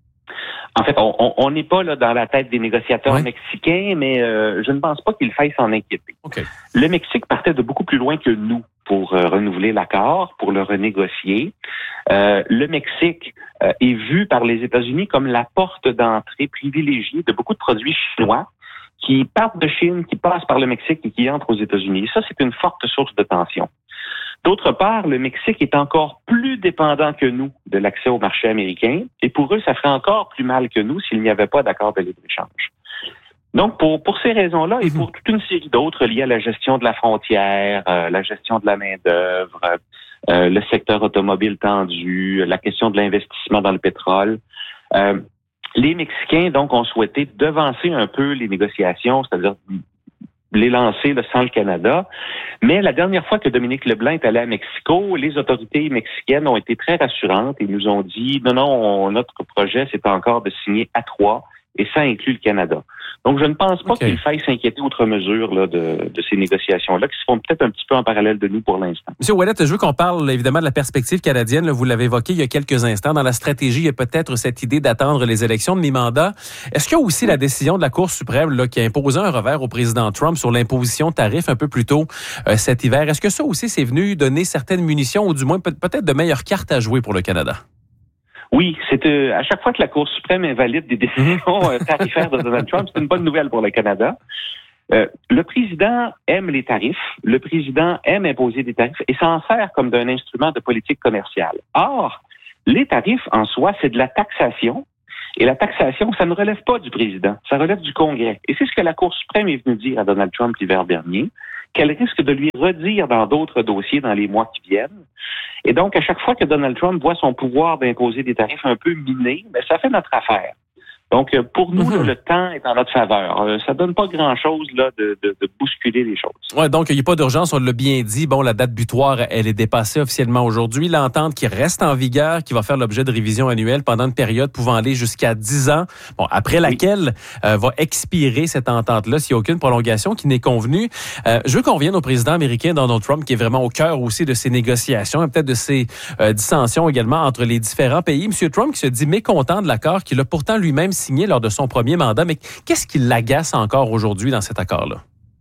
En fait, on n'est pas là dans la tête des négociateurs ouais. mexicains, mais euh, je ne pense pas qu'il faille s'en inquiéter. Okay. Le Mexique partait de beaucoup plus loin que nous pour euh, renouveler l'accord, pour le renégocier. Euh, le Mexique euh, est vu par les États-Unis comme la porte d'entrée privilégiée de beaucoup de produits chinois qui partent de Chine, qui passent par le Mexique et qui entrent aux États-Unis. Et ça, c'est une forte source de tension. D'autre part, le Mexique est encore plus dépendant que nous de l'accès au marché américain et pour eux, ça ferait encore plus mal que nous s'il n'y avait pas d'accord de libre-échange. Donc, pour, pour ces raisons-là et pour toute une série d'autres liées à la gestion de la frontière, euh, la gestion de la main-d'œuvre, euh, le secteur automobile tendu, la question de l'investissement dans le pétrole, euh, les Mexicains, donc, ont souhaité devancer un peu les négociations, c'est-à-dire les lancer là, sans le Canada. Mais la dernière fois que Dominique Leblanc est allé à Mexico, les autorités mexicaines ont été très rassurantes et nous ont dit non, non, on, notre projet, c'est encore de signer à trois et ça inclut le Canada. Donc, je ne pense pas okay. qu'il faille s'inquiéter outre mesure là, de, de ces négociations-là, qui se font peut-être un petit peu en parallèle de nous pour l'instant. Monsieur Ouellet, je veux qu'on parle évidemment de la perspective canadienne. Là, vous l'avez évoqué il y a quelques instants. Dans la stratégie, il y a peut-être cette idée d'attendre les élections de mi-mandat. Est-ce qu'il y a aussi la décision de la Cour suprême là, qui a imposé un revers au président Trump sur l'imposition de tarifs un peu plus tôt euh, cet hiver? Est-ce que ça aussi, c'est venu donner certaines munitions ou du moins peut- peut-être de meilleures cartes à jouer pour le Canada? Oui, c'est euh, à chaque fois que la Cour suprême invalide des décisions euh, tarifaires de Donald Trump, c'est une bonne nouvelle pour le Canada. Euh, le président aime les tarifs, le président aime imposer des tarifs et s'en sert comme d'un instrument de politique commerciale. Or, les tarifs en soi, c'est de la taxation. Et la taxation, ça ne relève pas du président, ça relève du Congrès. Et c'est ce que la Cour suprême est venue dire à Donald Trump l'hiver dernier, qu'elle risque de lui redire dans d'autres dossiers dans les mois qui viennent. Et donc, à chaque fois que Donald Trump voit son pouvoir d'imposer des tarifs un peu minés, ben, ça fait notre affaire. Donc, pour nous, mm-hmm. là, le temps est en notre faveur. Euh, ça donne pas grand-chose là de, de, de bousculer les choses. Ouais, donc il n'y a pas d'urgence, on l'a bien dit. Bon, la date butoir, elle est dépassée officiellement aujourd'hui. L'entente qui reste en vigueur, qui va faire l'objet de révision annuelle pendant une période pouvant aller jusqu'à dix ans, bon, après laquelle oui. euh, va expirer cette entente-là s'il n'y a aucune prolongation qui n'est convenue. Euh, je veux qu'on revienne au président américain Donald Trump, qui est vraiment au cœur aussi de ces négociations et peut-être de ces euh, dissensions également entre les différents pays. Monsieur Trump qui se dit mécontent de l'accord qu'il a pourtant lui-même signé lors de son premier mandat. Mais qu'est-ce qui l'agace encore aujourd'hui dans cet accord-là?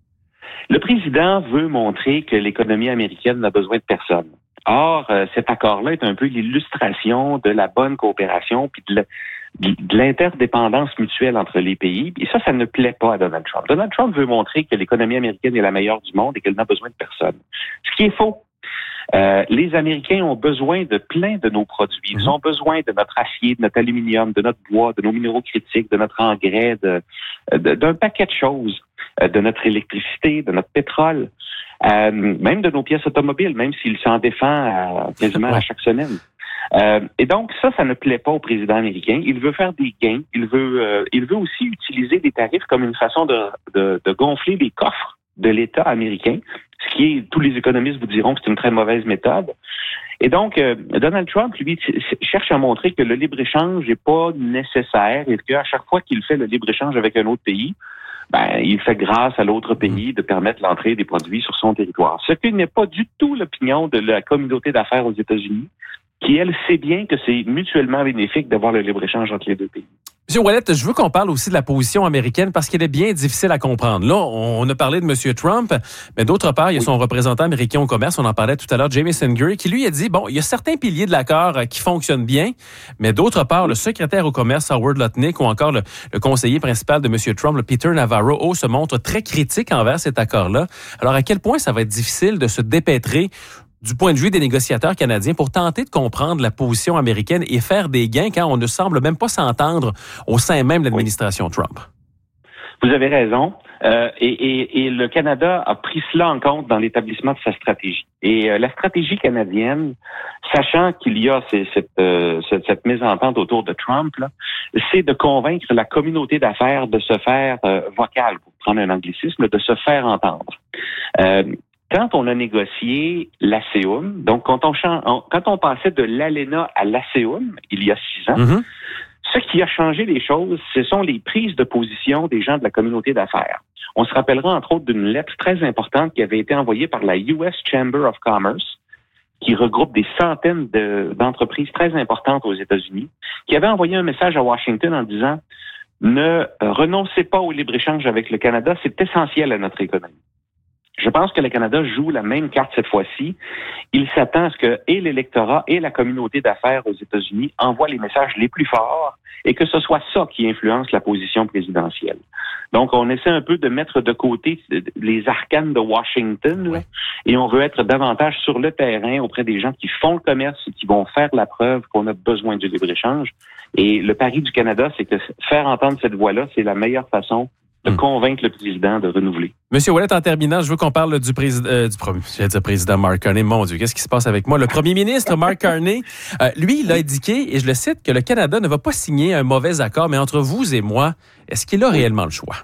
Le président veut montrer que l'économie américaine n'a besoin de personne. Or, euh, cet accord-là est un peu l'illustration de la bonne coopération puis de, de l'interdépendance mutuelle entre les pays. Et ça, ça ne plaît pas à Donald Trump. Donald Trump veut montrer que l'économie américaine est la meilleure du monde et qu'elle n'a besoin de personne. Ce qui est faux. Euh, les Américains ont besoin de plein de nos produits. Ils ont besoin de notre acier, de notre aluminium, de notre bois, de nos minéraux critiques, de notre engrais, de, de, d'un paquet de choses, de notre électricité, de notre pétrole, euh, même de nos pièces automobiles, même s'il s'en défend à, quasiment à chaque semaine. Euh, et donc, ça, ça ne plaît pas au président américain. Il veut faire des gains. Il veut, euh, il veut aussi utiliser des tarifs comme une façon de, de, de gonfler les coffres de l'État américain, ce qui est, tous les économistes vous diront que c'est une très mauvaise méthode. Et donc, euh, Donald Trump, lui, cherche à montrer que le libre-échange n'est pas nécessaire et qu'à chaque fois qu'il fait le libre-échange avec un autre pays, ben, il fait grâce à l'autre pays de permettre l'entrée des produits sur son territoire. Ce qui n'est pas du tout l'opinion de la communauté d'affaires aux États-Unis, qui, elle, sait bien que c'est mutuellement bénéfique d'avoir le libre-échange entre les deux pays. Monsieur Ouellet, je veux qu'on parle aussi de la position américaine parce qu'elle est bien difficile à comprendre. Là, on a parlé de M. Trump, mais d'autre part, il y a son oui. représentant américain au commerce, on en parlait tout à l'heure, Jamieson Greer, qui lui a dit, bon, il y a certains piliers de l'accord qui fonctionnent bien, mais d'autre part, le secrétaire au commerce, Howard Lutnick, ou encore le, le conseiller principal de M. Trump, le Peter Navarro, oh, se montre très critique envers cet accord-là. Alors, à quel point ça va être difficile de se dépêtrer du point de vue des négociateurs canadiens pour tenter de comprendre la position américaine et faire des gains quand on ne semble même pas s'entendre au sein même de l'administration oui. Trump? Vous avez raison. Euh, et, et, et le Canada a pris cela en compte dans l'établissement de sa stratégie. Et euh, la stratégie canadienne, sachant qu'il y a ces, cette, euh, cette, cette mésentente autour de Trump, là, c'est de convaincre la communauté d'affaires de se faire euh, vocale, pour prendre un anglicisme, de se faire entendre. Euh, Quand on a négocié l'ASEAN, donc quand on, on, quand on passait de l'ALENA à l'ASEAN, il y a six ans, mm-hmm. ce qui a changé les choses, ce sont les prises de position des gens de la communauté d'affaires. On se rappellera entre autres d'une lettre très importante qui avait été envoyée par la U S Chamber of Commerce, qui regroupe des centaines de, d'entreprises très importantes aux États-Unis, qui avait envoyé un message à Washington en disant « Ne renoncez pas au libre-échange avec le Canada, c'est essentiel à notre économie. » Je pense que le Canada joue la même carte cette fois-ci. Il s'attend à ce que et l'électorat et la communauté d'affaires aux États-Unis envoient les messages les plus forts et que ce soit ça qui influence la position présidentielle. Donc, on essaie un peu de mettre de côté les arcanes de Washington là, et on veut être davantage sur le terrain auprès des gens qui font le commerce et qui vont faire la preuve qu'on a besoin du libre-échange. Et le pari du Canada, c'est que faire entendre cette voix-là, c'est la meilleure façon de convaincre le président de renouveler. Monsieur Ouellet, en terminant, je veux qu'on parle du président, euh, du premier, je vais dire président Mark Carney. Mon Dieu, qu'est-ce qui se passe avec moi? Le premier ministre Mark Carney, euh, lui, il a indiqué, et je le cite, que le Canada ne va pas signer un mauvais accord, mais entre vous et moi, est-ce qu'il a réellement le choix?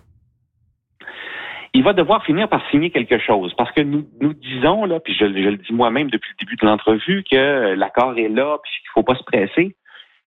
Il va devoir finir par signer quelque chose, parce que nous, nous disons, là, puis je, je le dis moi-même depuis le début de l'entrevue, que l'accord est là, puis qu'il ne faut pas se presser.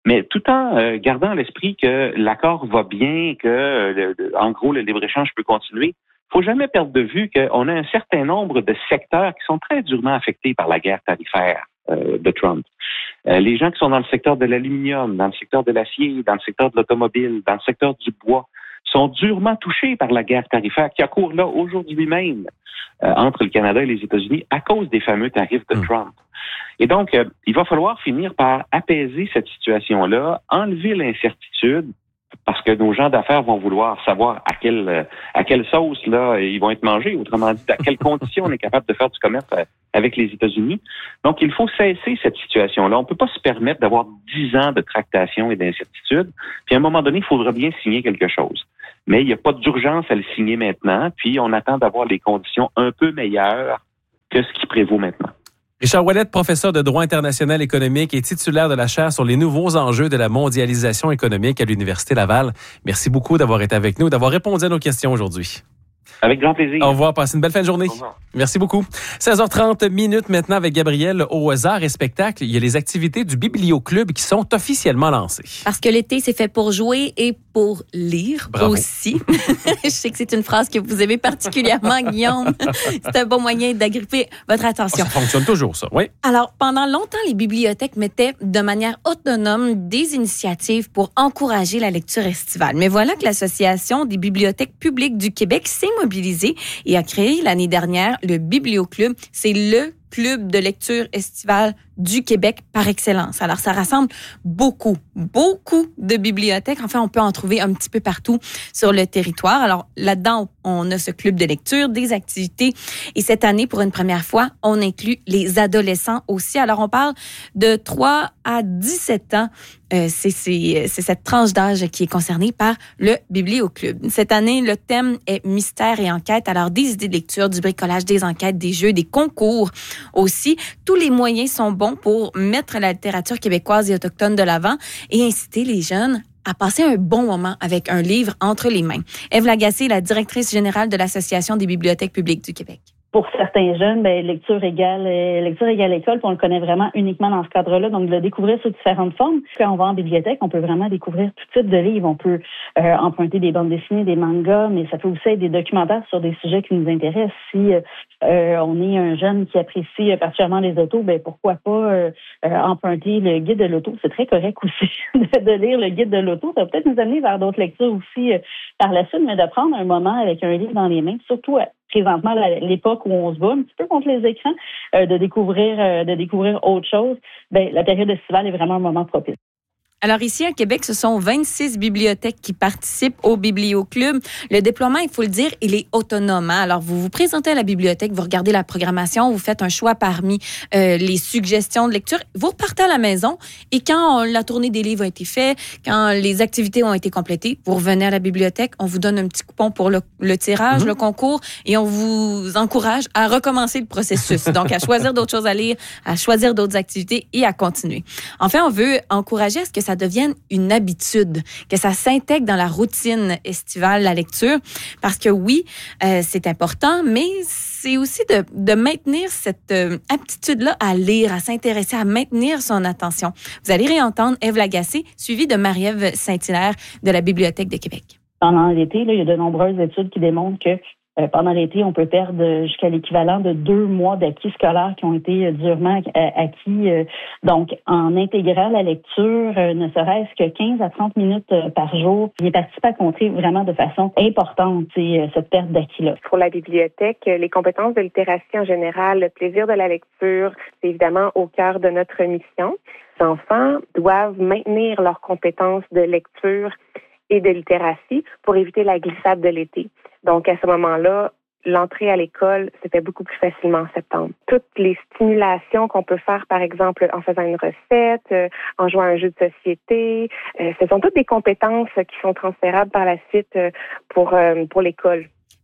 mais tout en euh, gardant à l'esprit que l'accord va bien, que, euh, le, en gros, le libre-échange peut continuer. Il faut jamais perdre de vue qu'on a un certain nombre de secteurs qui sont très durement affectés par la guerre tarifaire euh, de Trump. Euh, les gens qui sont dans le secteur de l'aluminium, dans le secteur de l'acier, dans le secteur de l'automobile, dans le secteur du bois, sont durement touchés par la guerre tarifaire qui a cours là aujourd'hui même euh, entre le Canada et les États-Unis à cause des fameux tarifs de Trump. Et donc, euh, il va falloir finir par apaiser cette situation-là, enlever l'incertitude, parce que nos gens d'affaires vont vouloir savoir à quelle à quelle sauce là ils vont être mangés, autrement dit, à quelles conditions on est capable de faire du commerce avec les États-Unis. Donc, il faut cesser cette situation-là. On ne peut pas se permettre d'avoir dix ans de tractation et d'incertitude. Puis, à un moment donné, il faudra bien signer quelque chose. Mais il n'y a pas d'urgence à le signer maintenant. Puis, on attend d'avoir les conditions un peu meilleures que ce qui prévaut maintenant. Richard Ouellette, professeur de droit international économique et titulaire de la chaire sur les nouveaux enjeux de la mondialisation économique à l'Université Laval. Merci beaucoup d'avoir été avec nous, d'avoir répondu à nos questions aujourd'hui. Avec grand plaisir. Au revoir. Passez une belle fin de journée. Au revoir. Merci beaucoup. seize heures trente minutes maintenant avec Gabrielle. Aux arts et spectacles, il y a les activités du Biblioclub qui sont officiellement lancées. Parce que l'été, c'est fait pour jouer et pour lire. Bravo. Aussi. Je sais que c'est une phrase que vous aimez particulièrement, Guillaume. C'est un bon moyen d'agripper votre attention. Oh, ça fonctionne toujours, ça, oui. Alors, pendant longtemps, les bibliothèques mettaient de manière autonome des initiatives pour encourager la lecture estivale. Mais voilà que l'Association des bibliothèques publiques du Québec s'est mobilisée et a créé l'année dernière le Biblioclub. C'est le club de lecture estivale du Québec par excellence. Alors, ça rassemble beaucoup, beaucoup de bibliothèques. Enfin, on peut en trouver un petit peu partout sur le territoire. Alors, là-dedans, on a ce club de lecture, des activités. Et cette année, pour une première fois, on inclut les adolescents aussi. Alors, on parle de trois à dix-sept ans. Euh, c'est, c'est, c'est cette tranche d'âge qui est concernée par le Biblioclub. Cette année, le thème est mystère et enquête. Alors, des idées de lecture, du bricolage, des enquêtes, des jeux, des concours aussi. Tous les moyens sont bons pour mettre la littérature québécoise et autochtone de l'avant et inciter les jeunes à passer un bon moment avec un livre entre les mains. Ève Lagacé, la directrice générale de l'Association des bibliothèques publiques du Québec. Pour certains jeunes, ben, lecture égale euh, lecture égale école, puis on le connaît vraiment uniquement dans ce cadre-là, donc de le découvrir sous différentes formes. Quand on va en bibliothèque, on peut vraiment découvrir tout type de livres. On peut euh, emprunter des bandes dessinées, des mangas, mais ça peut aussi être des documentaires sur des sujets qui nous intéressent. Si euh, on est un jeune qui apprécie particulièrement les autos, ben pourquoi pas euh, euh, emprunter le guide de l'auto. C'est très correct aussi de, de lire le guide de l'auto. Ça va peut-être nous amener vers d'autres lectures aussi euh, par la suite, mais de prendre un moment avec un livre dans les mains, surtout à présentement, à l'époque où on se bat un petit peu contre les écrans, euh, de découvrir euh, de découvrir autre chose, ben la période estivale est vraiment un moment propice. Alors ici, à Québec, ce sont vingt-six bibliothèques qui participent au Biblioclub. Le déploiement, il faut le dire, il est autonome. Hein? Alors, vous vous présentez à la bibliothèque, vous regardez la programmation, vous faites un choix parmi euh, les suggestions de lecture. Vous repartez à la maison et quand la tournée des livres a été faite, quand les activités ont été complétées, vous revenez à la bibliothèque, on vous donne un petit coupon pour le, le tirage, mmh. le concours, et on vous encourage à recommencer le processus. Donc, à choisir d'autres choses à lire, à choisir d'autres activités et à continuer. Enfin, on veut encourager à ce que ça devienne une habitude, que ça s'intègre dans la routine estivale, la lecture, parce que oui, euh, c'est important, mais c'est aussi de, de maintenir cette euh, aptitude-là à lire, à s'intéresser, à maintenir son attention. Vous allez réentendre Ève Lagacé, suivie de Marie-Ève Saint-Hilaire de la Bibliothèque de Québec. Pendant l'été, là, il y a de nombreuses études qui démontrent que Euh, pendant l'été, on peut perdre jusqu'à l'équivalent de deux mois d'acquis scolaires qui ont été euh, durement acquis. Euh, donc, en intégrant la lecture, euh, ne serait-ce que quinze à trente minutes euh, par jour, il participe à compter vraiment de façon importante euh, cette perte d'acquis-là. Pour la bibliothèque, les compétences de littératie en général, le plaisir de la lecture, c'est évidemment au cœur de notre mission. Les enfants doivent maintenir leurs compétences de lecture et de littératie pour éviter la glissade de l'été. Donc, à ce moment-là, l'entrée à l'école se fait beaucoup plus facilement en septembre. Toutes les stimulations qu'on peut faire, par exemple, en faisant une recette, euh, en jouant à un jeu de société, euh, ce sont toutes des compétences qui sont transférables par la suite euh, pour, euh, pour l'école.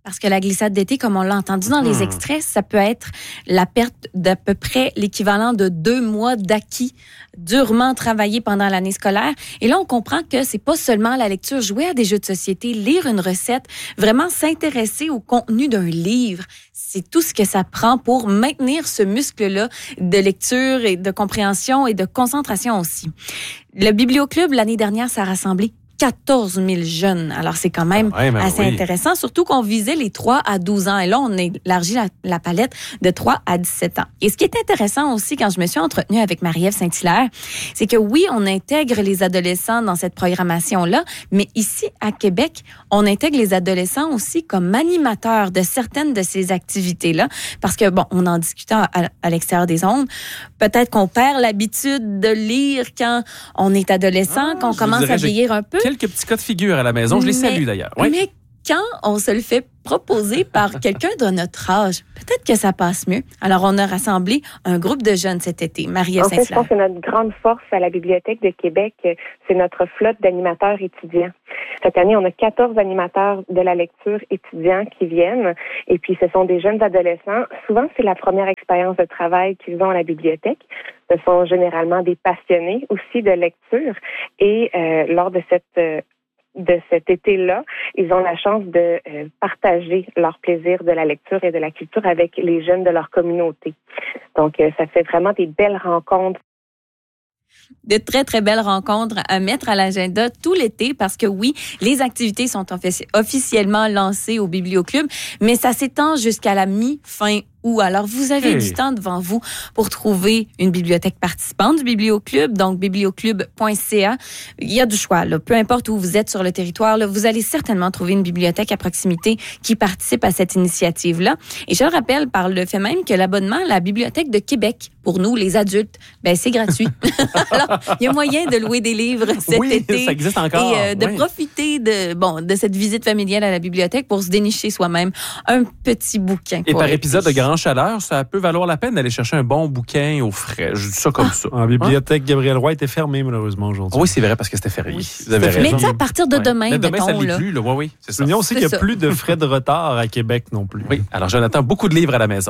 Parce que la glissade d'été, comme on l'a entendu dans les Hmm. extraits, ça peut être la perte d'à peu près l'équivalent de deux mois d'acquis durement travaillés pendant l'année scolaire. Et là, on comprend que c'est pas seulement la lecture, jouer à des jeux de société, lire une recette, vraiment s'intéresser au contenu d'un livre. C'est tout ce que ça prend pour maintenir ce muscle-là de lecture et de compréhension et de concentration aussi. Le Biblioclub, l'année dernière, ça a rassemblé quatorze mille jeunes. Alors, c'est quand même Ouais, ben assez oui. intéressant, surtout qu'on visait les trois à douze ans. Et là, on élargit la, la palette de trois à dix-sept ans. Et ce qui est intéressant aussi, quand je me suis entretenue avec Marie-Ève Saint-Hilaire, c'est que oui, on intègre les adolescents dans cette programmation-là, mais ici, à Québec, on intègre les adolescents aussi comme animateurs de certaines de ces activités-là. Parce que, bon, on en discutait à, à l'extérieur des ondes, peut-être qu'on perd l'habitude de lire quand on est adolescent, Ah, qu'on je commence vous dirais, à j'ai vieillir un peu. Quelques petits cas de figure à la maison. Je les Mais- salue d'ailleurs. Oui. Mais quand on se le fait proposer par quelqu'un de notre âge, peut-être que ça passe mieux. Alors, on a rassemblé un groupe de jeunes cet été. Marie-Ève En fait, je Saint-Hilaire. pense que notre grande force à la Bibliothèque de Québec, euh, c'est notre flotte d'animateurs étudiants. Cette année, on a quatorze animateurs de la lecture étudiants qui viennent. Et puis, ce sont des jeunes adolescents. Souvent, c'est la première expérience de travail qu'ils ont à la bibliothèque. Ce sont généralement des passionnés aussi de lecture. Et euh, lors de cette... Euh, de cet été-là, ils ont la chance de euh, partager leur plaisir de la lecture et de la culture avec les jeunes de leur communauté. Donc, euh, ça fait vraiment des belles rencontres. De très, très belles rencontres à mettre à l'agenda tout l'été parce que oui, les activités sont offici- officiellement lancées au Biblioclub, mais ça s'étend jusqu'à la mi-fin août. Alors, vous avez Hey. du temps devant vous pour trouver une bibliothèque participante du Biblioclub, donc biblioclub point c a. Il y a du choix, là. Peu importe où vous êtes sur le territoire, là, vous allez certainement trouver une bibliothèque à proximité qui participe à cette initiative-là. Et je le rappelle par le fait même que l'abonnement à la Bibliothèque de Québec, pour nous, les adultes, ben c'est gratuit. Alors, il y a moyen de louer des livres cet Oui, été. ça existe encore. Et euh, de Oui. profiter de, bon, de cette visite familiale à la bibliothèque pour se dénicher soi-même un petit bouquin. Et pour par l'été. épisode de grande chaleur, ça peut valoir la peine d'aller chercher un bon bouquin au frais. Je dis ça comme ça. La bibliothèque Gabriel Roy était fermée, malheureusement, aujourd'hui. Oui, c'est vrai, parce que c'était férié. Oui, Vous avez c'était raison. Mais tu sais, à partir de Ouais. demain, Mais demain, ça mettons, ne l'est là. plus. Là. Oui, oui, c'est ça. Soulignons aussi C'est qu'il n'y ça. a plus de frais de retard à Québec non plus. Oui, alors Jonathan, beaucoup de livres à la maison.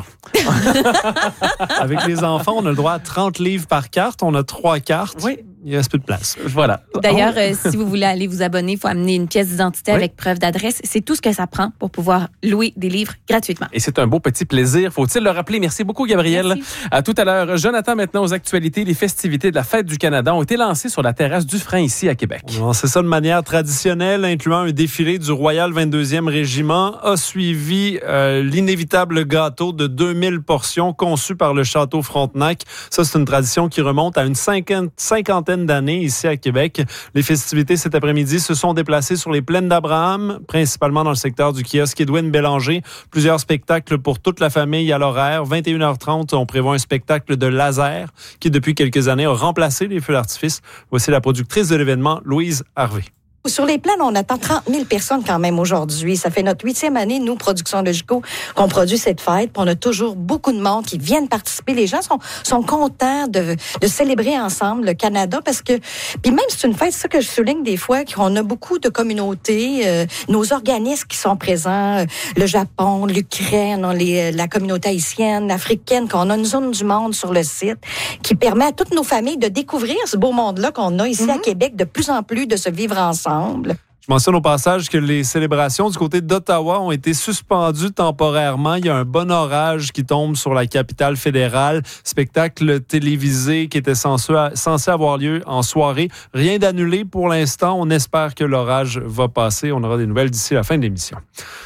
Avec les enfants, on a le droit à trente livres par carte. On a trois cartes. Oui. Il reste peu de place. Voilà. D'ailleurs, euh, si vous voulez aller vous abonner, il faut amener une pièce d'identité Oui. avec preuve d'adresse. C'est tout ce que ça prend pour pouvoir louer des livres gratuitement. Et c'est un beau petit plaisir. Faut-il le rappeler? Merci beaucoup, Gabriel. Merci. À tout à l'heure. Jonathan, maintenant aux actualités. Les festivités de la Fête du Canada ont été lancées sur la terrasse du Frein ici à Québec. On lance ça de manière traditionnelle, incluant un défilé du Royal vingt-deuxième Régiment. A suivi euh, l'inévitable gâteau de deux mille portions conçu par le Château Frontenac. Ça, c'est une tradition qui remonte à une cinquantaine, cinquantaine d'années ici à Québec. Les festivités cet après-midi se sont déplacées sur les plaines d'Abraham, principalement dans le secteur du kiosque Édouine Bélanger. Plusieurs spectacles pour toute la famille à l'horaire. vingt et une heures trente, on prévoit un spectacle de laser qui, depuis quelques années, a remplacé les feux d'artifice. Voici la productrice de l'événement, Louise Harvey. Sur les plaines, on attend trente mille personnes quand même aujourd'hui. Ça fait notre huitième année, nous, Productions Logico, qu'on produit cette fête. Puis on a toujours beaucoup de monde qui viennent participer. Les gens sont, sont contents de, de célébrer ensemble le Canada parce que, puis même c'est une fête, c'est ça que je souligne des fois, qu'on a beaucoup de communautés, euh, nos organismes qui sont présents, euh, le Japon, l'Ukraine, on les, la communauté haïtienne, africaine, qu'on a une zone du monde sur le site qui permet à toutes nos familles de découvrir ce beau monde-là qu'on a ici mm-hmm. à Québec, de plus en plus de se vivre ensemble. Je mentionne au passage que les célébrations du côté d'Ottawa ont été suspendues temporairement. Il y a un bon orage qui tombe sur la capitale fédérale. Spectacle télévisé qui était censé, censé avoir lieu en soirée. Rien d'annulé pour l'instant. On espère que l'orage va passer. On aura des nouvelles d'ici la fin de l'émission.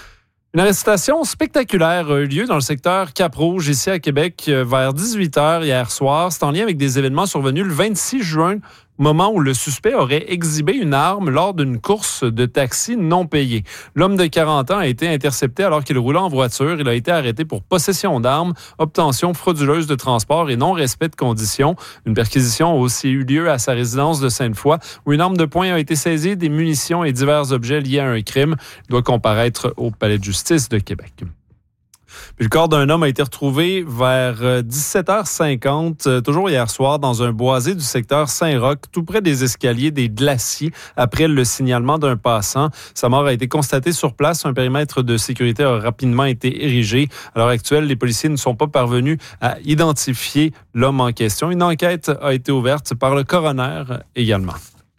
Une arrestation spectaculaire a eu lieu dans le secteur Cap-Rouge, ici à Québec, vers dix-huit heures hier soir. C'est en lien avec des événements survenus le vingt-six juin, moment où le suspect aurait exhibé une arme lors d'une course de taxi non payée. L'homme de quarante ans a été intercepté alors qu'il roulait en voiture. Il a été arrêté pour possession d'armes, obtention frauduleuse de transport et non-respect de conditions. Une perquisition a aussi eu lieu à sa résidence de Sainte-Foy, où une arme de poing a été saisie, des munitions et divers objets liés à un crime. Il doit comparaître au Palais de justice de Québec. Puis le corps d'un homme a été retrouvé vers dix-sept heures cinquante, toujours hier soir, dans un boisé du secteur Saint-Roch, tout près des escaliers des Glacis, après le signalement d'un passant. Sa mort a été constatée sur place. Un périmètre de sécurité a rapidement été érigé. À l'heure actuelle, les policiers ne sont pas parvenus à identifier l'homme en question. Une enquête a été ouverte par le coroner également.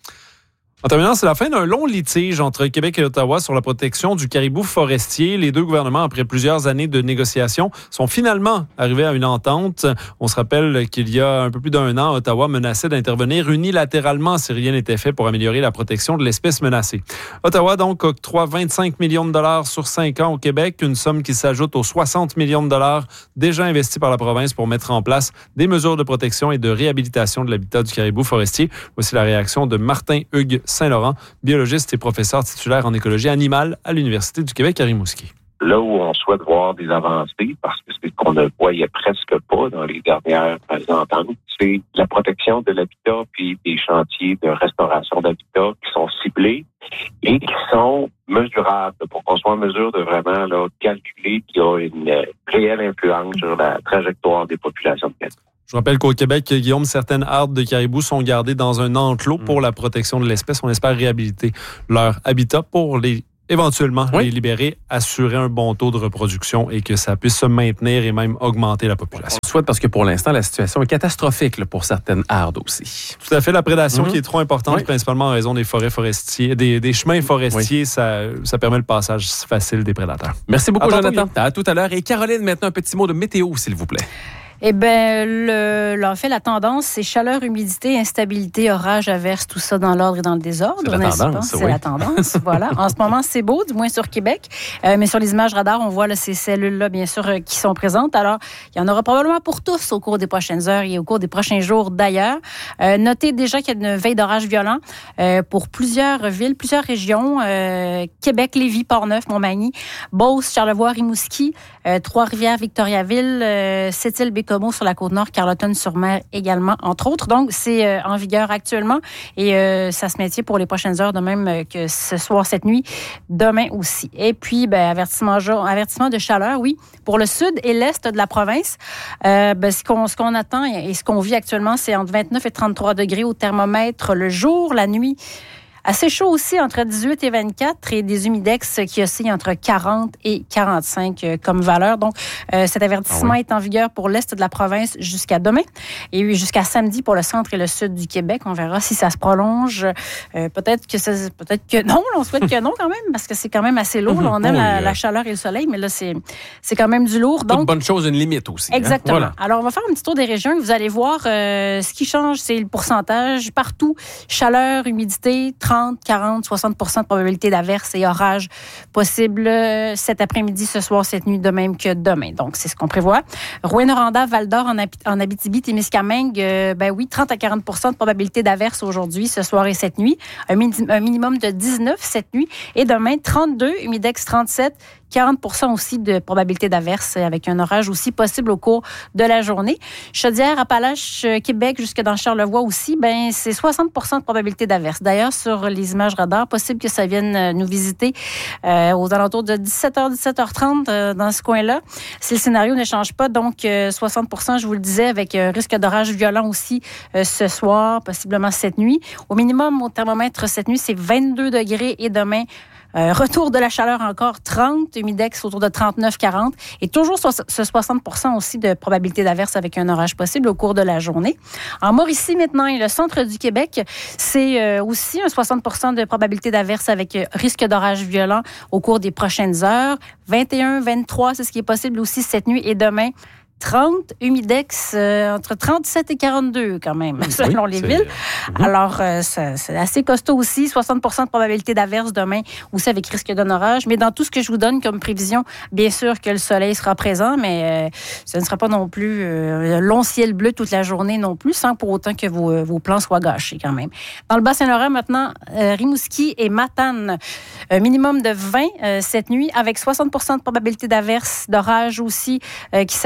En terminant, c'est la fin d'un long litige entre Québec et Ottawa sur la protection du caribou forestier. Les deux gouvernements, après plusieurs années de négociations, sont finalement arrivés à une entente. On se rappelle qu'il y a un peu plus d'un an, Ottawa menaçait d'intervenir unilatéralement si rien n'était fait pour améliorer la protection de l'espèce menacée. Ottawa, donc, octroie vingt-cinq millions de dollars sur cinq ans au Québec, une somme qui s'ajoute aux soixante millions de dollars déjà investis par la province pour mettre en place des mesures de protection et de réhabilitation de l'habitat du caribou forestier. Voici la réaction de Martin Hugues Saint-Laurent, biologiste et professeur titulaire en écologie animale à l'Université du Québec à Rimouski. Là où on souhaite voir des avancées, parce que c'est ce qu'on ne voyait presque pas dans les dernières ententes, c'est la protection de l'habitat puis des chantiers de restauration d'habitat qui sont ciblés et qui sont mesurables pour qu'on soit en mesure de vraiment là, calculer qu'il y a une réelle influence sur la trajectoire des populations de caribou. Je rappelle qu'au Québec, Guillaume, certaines hardes de caribou sont gardées dans un enclos pour la protection de l'espèce. On espère réhabiliter leur habitat pour les éventuellement oui. les libérer, assurer un bon taux de reproduction et que ça puisse se maintenir et même augmenter la population. On le souhaite parce que pour l'instant, la situation est catastrophique là, pour certaines hardes aussi. Tout à fait. La prédation mm-hmm. qui est trop importante, oui. principalement en raison des forêts forestiers, des, des chemins forestiers, oui. ça, ça permet le passage facile des prédateurs. Merci beaucoup, à Jonathan. À tout à l'heure. Et Caroline, maintenant, un petit mot de météo, s'il vous plaît. Eh bien, le, en fait, la tendance, c'est chaleur, humidité, instabilité, orage, averse, tout ça dans l'ordre et dans le désordre. C'est la tendance, C'est oui. la tendance, voilà. En ce moment, c'est beau, du moins sur Québec. Euh, mais sur les images radar, on voit là, ces cellules-là, bien sûr, euh, qui sont présentes. Alors, il y en aura probablement pour tous au cours des prochaines heures et au cours des prochains jours d'ailleurs. Euh, notez déjà qu'il y a une veille d'orage violent euh, pour plusieurs villes, plusieurs régions. Euh, Québec, Lévis, Portneuf, Montmagny, Beauce, Charlevoix, Rimouski, euh, Trois-Rivières, Victoriaville, euh, Sept-Îles, Bécomo sur la Côte-Nord, Carleton-sur-Mer également, entre autres. Donc, c'est euh, en vigueur actuellement et euh, ça se maintient pour les prochaines heures, de même euh, que ce soir, cette nuit, demain aussi. Et puis, ben, avertissement, avertissement de chaleur, oui, pour le sud et l'est de la province. Euh, ben, ce, qu'on, ce qu'on attend et ce qu'on vit actuellement, c'est entre vingt-neuf et trente-trois degrés au thermomètre le jour, la nuit. Assez chaud aussi, entre dix-huit et vingt-quatre, et des humidex qui oscillent entre quarante et quarante-cinq euh, comme valeur. Donc, euh, cet avertissement ah oui. est en vigueur pour l'est de la province jusqu'à demain et jusqu'à samedi pour le centre et le sud du Québec. On verra si ça se prolonge. Euh, peut-être que ça, peut-être que non. On souhaite que non quand même, parce que c'est quand même assez lourd. Là, on aime oui, la, euh... la chaleur et le soleil, mais là, c'est, c'est quand même du lourd. Donc, toute bonne chose, une limite aussi. Exactement. Hein? Voilà. Alors, on va faire un petit tour des régions et vous allez voir euh, ce qui change, c'est le pourcentage. Partout, chaleur, humidité, trente, quarante, soixante pour cent de probabilité d'averse et orage possible cet après-midi, ce soir, cette nuit, de même que demain. Donc, c'est ce qu'on prévoit. Rouyn-Noranda, Val-d'Or, en, en Abitibi-Témiscamingue, euh, ben oui, trente à quarante pour cent de probabilité d'averse aujourd'hui, ce soir et cette nuit. Un, min- un minimum de dix-neuf cette nuit. Et demain, trente-deux, humidex trente-sept, quarante pour cent aussi de probabilité d'averse avec un orage aussi possible au cours de la journée. Chaudière, Appalaches, Québec, jusque dans Charlevoix aussi, ben c'est soixante pour cent de probabilité d'averse. D'ailleurs, sur les images radar, possible que ça vienne nous visiter euh, aux alentours de dix-sept heures, dix-sept heures trente euh, dans ce coin-là. Si le scénario ne change pas, donc euh, soixante pour cent, je vous le disais, avec un risque d'orage violent aussi euh, ce soir, possiblement cette nuit. Au minimum, au thermomètre cette nuit, c'est vingt-deux degrés et demain, Euh, retour de la chaleur encore, trente, humidex autour de trente-neuf quarante et toujours ce soixante pour cent aussi de probabilité d'averse avec un orage possible au cours de la journée. En Mauricie maintenant et le centre du Québec, c'est euh, aussi un soixante pour cent de probabilité d'averse avec euh, risque d'orage violent au cours des prochaines heures. vingt et un, vingt-trois, c'est ce qui est possible aussi cette nuit et demain. trente, humidex euh, entre trente-sept et quarante-deux quand même, selon oui, les villes. Mmh. Alors, euh, ça, c'est assez costaud aussi. soixante pour cent de probabilité d'averse demain, aussi avec risque d'un orage. Mais dans tout ce que je vous donne comme prévision, bien sûr que le soleil sera présent, mais euh, ce ne sera pas non plus euh, long ciel bleu toute la journée non plus, sans pour autant que vos, euh, vos plans soient gâchés quand même. Dans le Bas-Saint-Laurent, maintenant, euh, Rimouski et Matane, un minimum de vingt euh, cette nuit, avec soixante pour cent de probabilité d'averse, d'orage aussi, euh, qui cesserait à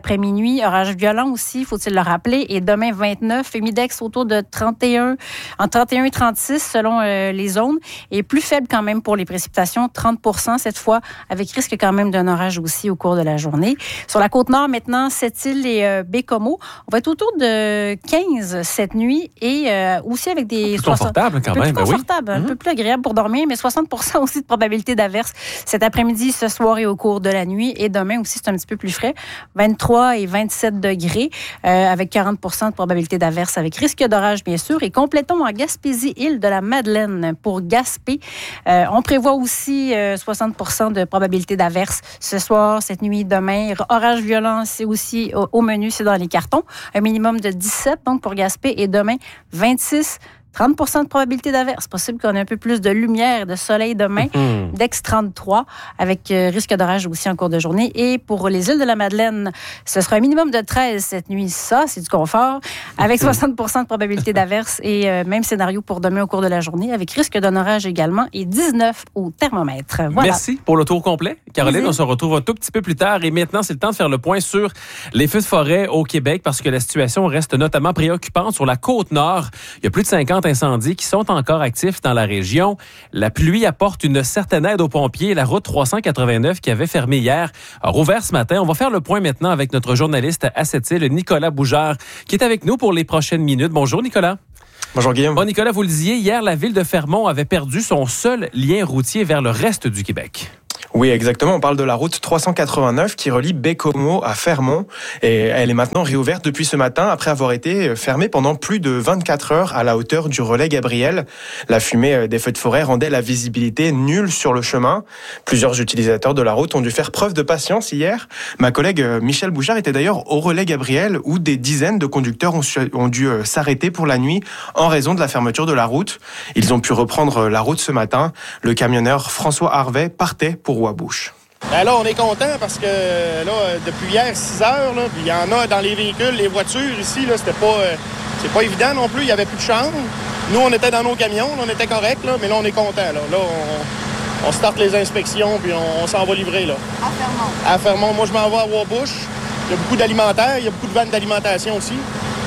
après minuit. Orage violent aussi, faut-il le rappeler. Et demain, vingt-neuf. Humidex autour de trente et un, entre trente et un et trente-six selon euh, les zones. Et plus faible quand même pour les précipitations, trente pour cent cette fois, avec risque quand même d'un orage aussi au cours de la journée. Sur la Côte-Nord, maintenant, Sept-Îles et euh, Baie-Comeau, on va être autour de quinze cette nuit et euh, aussi avec des... Plus confortable quand même, un peu plus confortable, ben un oui. peu plus agréable pour dormir, mais soixante pour cent aussi de probabilité d'averse cet après-midi, ce soir et au cours de la nuit. Et demain aussi, c'est un petit peu plus frais, vingt-trois et vingt-sept degrés, euh, avec quarante pour cent de probabilité d'averse, avec risque d'orage, bien sûr. Et complétons en Gaspésie, île de la Madeleine, pour Gaspé. Euh, on prévoit aussi euh, soixante pour cent de probabilité d'averse ce soir, cette nuit, demain. Orage violent, c'est aussi au, au menu, c'est dans les cartons. Un minimum de dix-sept, donc, pour Gaspé. Et demain, vingt-six, trente pour cent de probabilité d'averse. Possible qu'on ait un peu plus de lumière et de soleil demain. Mm-hmm. Dex trente-trois, avec euh, risque d'orage aussi en cours de journée. Et pour les îles de la Madeleine, ce sera un minimum de treize cette nuit. Ça, c'est du confort. Avec soixante pour cent de probabilité d'averse et euh, même scénario pour demain au cours de la journée, avec risque d'un orage également et dix-neuf au thermomètre. Voilà. Merci pour le tour complet. Caroline, Merci. On se retrouve un tout petit peu plus tard. Et maintenant, c'est le temps de faire le point sur les feux de forêt au Québec parce que la situation reste notamment préoccupante sur la Côte-Nord. Il y a plus de cinquante incendies qui sont encore actifs dans la région. La pluie apporte une certaine aide aux pompiers. La route trois cent quatre-vingt-neuf qui avait fermé hier a rouvert ce matin. On va faire le point maintenant avec notre journaliste à Sept-Îles, Nicolas Bougère, qui est avec nous pour les prochaines minutes. Bonjour, Nicolas. Bonjour, Guillaume. Bon, Nicolas, vous le disiez, hier, la ville de Fermont avait perdu son seul lien routier vers le reste du Québec. Oui, exactement. On parle de la route trois cent quatre-vingt-neuf qui relie Baie-Comeau à Fermont. Et elle est maintenant réouverte depuis ce matin après avoir été fermée pendant plus de vingt-quatre heures à la hauteur du relais Gabriel. La fumée des feux de forêt rendait la visibilité nulle sur le chemin. Plusieurs utilisateurs de la route ont dû faire preuve de patience hier. Ma collègue Michel Bouchard était d'ailleurs au relais Gabriel où des dizaines de conducteurs ont, su- ont dû s'arrêter pour la nuit en raison de la fermeture de la route. Ils ont pu reprendre la route ce matin. Le camionneur François Harvet partait pour Ouabouche. Ben là, on est content parce que là, depuis hier, six heures, là, puis il y en a dans les véhicules, les voitures ici, là, c'était pas, euh, c'est pas évident non plus, il n'y avait plus de chambre. Nous, on était dans nos camions, là, on était corrects, là, mais là, on est content. Là, là on, on starte les inspections, puis on, on s'en va livrer. Là. À Fermont. À Fermont. Moi, je m'en vais à Ouabouche. Il y a beaucoup d'alimentaires, il y a beaucoup de vannes d'alimentation aussi.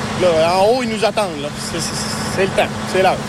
Là, en haut, ils nous attendent. Là. C'est, c'est, c'est le temps, c'est l'heure.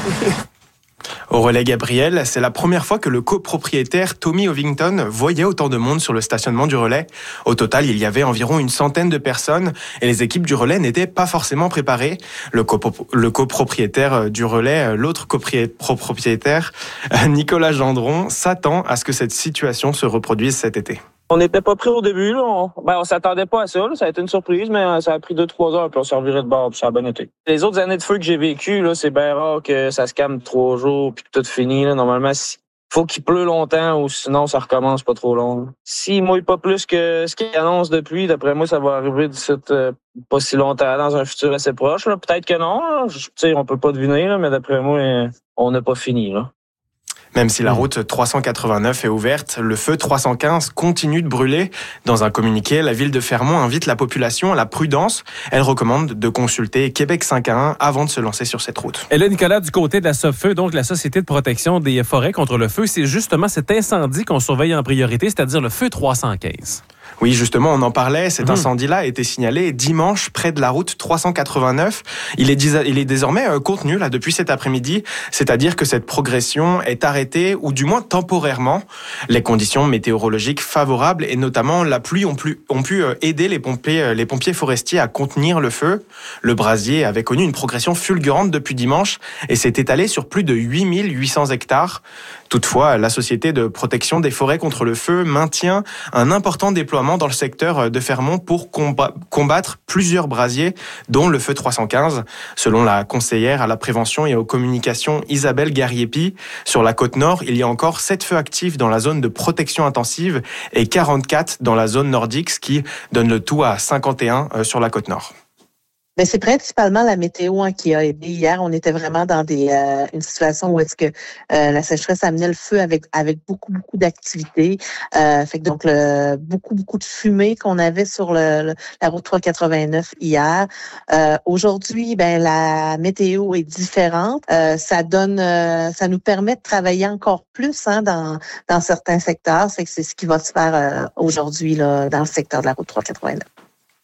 Au relais Gabriel, c'est la première fois que le copropriétaire Tommy Ovington voyait autant de monde sur le stationnement du relais. Au total, il y avait environ une centaine de personnes et les équipes du relais n'étaient pas forcément préparées. Le, copro- le copropriétaire du relais, l'autre copropriétaire, Nicolas Gendron, s'attend à ce que cette situation se reproduise cet été. On n'était pas prêts au début, là. On, ben, on s'attendait pas à ça, là. Ça a été une surprise, mais ça a pris deux, trois heures, puis on s'est reviré de bord, puis ça a bien été. Les autres années de feu que j'ai vécues, là, c'est bien rare que ça se calme trois jours, puis que tout finit, là. Normalement, il faut qu'il pleut longtemps, ou sinon, ça recommence pas trop long. S'il mouille pas plus que ce qu'il annonce de pluie, d'après moi, ça va arriver d'ici euh, pas si longtemps, dans un futur assez proche, là. Peut-être que non, là. Je, tu sais, on peut pas deviner, là, mais d'après moi, on n'a pas fini, là. Même si la route trois cent quatre-vingt-neuf est ouverte, le feu trois cent quinze continue de brûler. Dans un communiqué, la ville de Fermont invite la population à la prudence. Elle recommande de consulter Québec cinq un un avant de se lancer sur cette route. Et là, Nicolas, du côté de la SOFEU, donc la Société de protection des forêts contre le feu, c'est justement cet incendie qu'on surveille en priorité, c'est-à-dire le feu trois cent quinze. Oui, justement, on en parlait. Cet mmh. incendie-là a été signalé dimanche près de la route trois cent quatre-vingt-neuf. Il est, dis- il est désormais euh, contenu là depuis cet après-midi, c'est-à-dire que cette progression est arrêtée ou du moins temporairement. Les conditions météorologiques favorables et notamment la pluie ont, pu, ont pu euh, aider les pompiers, euh, les pompiers forestiers à contenir le feu. Le brasier avait connu une progression fulgurante depuis dimanche et s'est étalé sur plus de huit mille huit cents hectares. Toutefois, la Société de protection des forêts contre le feu maintient un important déploiement dans le secteur de Fermont pour combattre plusieurs brasiers, dont le feu trois cent quinze. Selon la conseillère à la prévention et aux communications Isabelle Gariepi, sur la Côte-Nord, il y a encore sept feux actifs dans la zone de protection intensive et quarante-quatre dans la zone nordique, ce qui donne le tout à cinquante et un sur la Côte-Nord. Ben, c'est principalement la météo hein, qui a aidé. Hier, on était vraiment dans des euh, une situation où est-ce que euh, la sécheresse amenait le feu avec avec beaucoup beaucoup d'activités. Euh, fait que donc le, beaucoup beaucoup de fumée qu'on avait sur le, le la route trois cent quatre-vingt-neuf hier. Euh, aujourd'hui, ben la météo est différente. Euh, ça donne, euh, ça nous permet de travailler encore plus hein, dans dans certains secteurs. Fait que c'est ce qui va se faire euh, aujourd'hui là dans le secteur de la route trois cent quatre-vingt-neuf.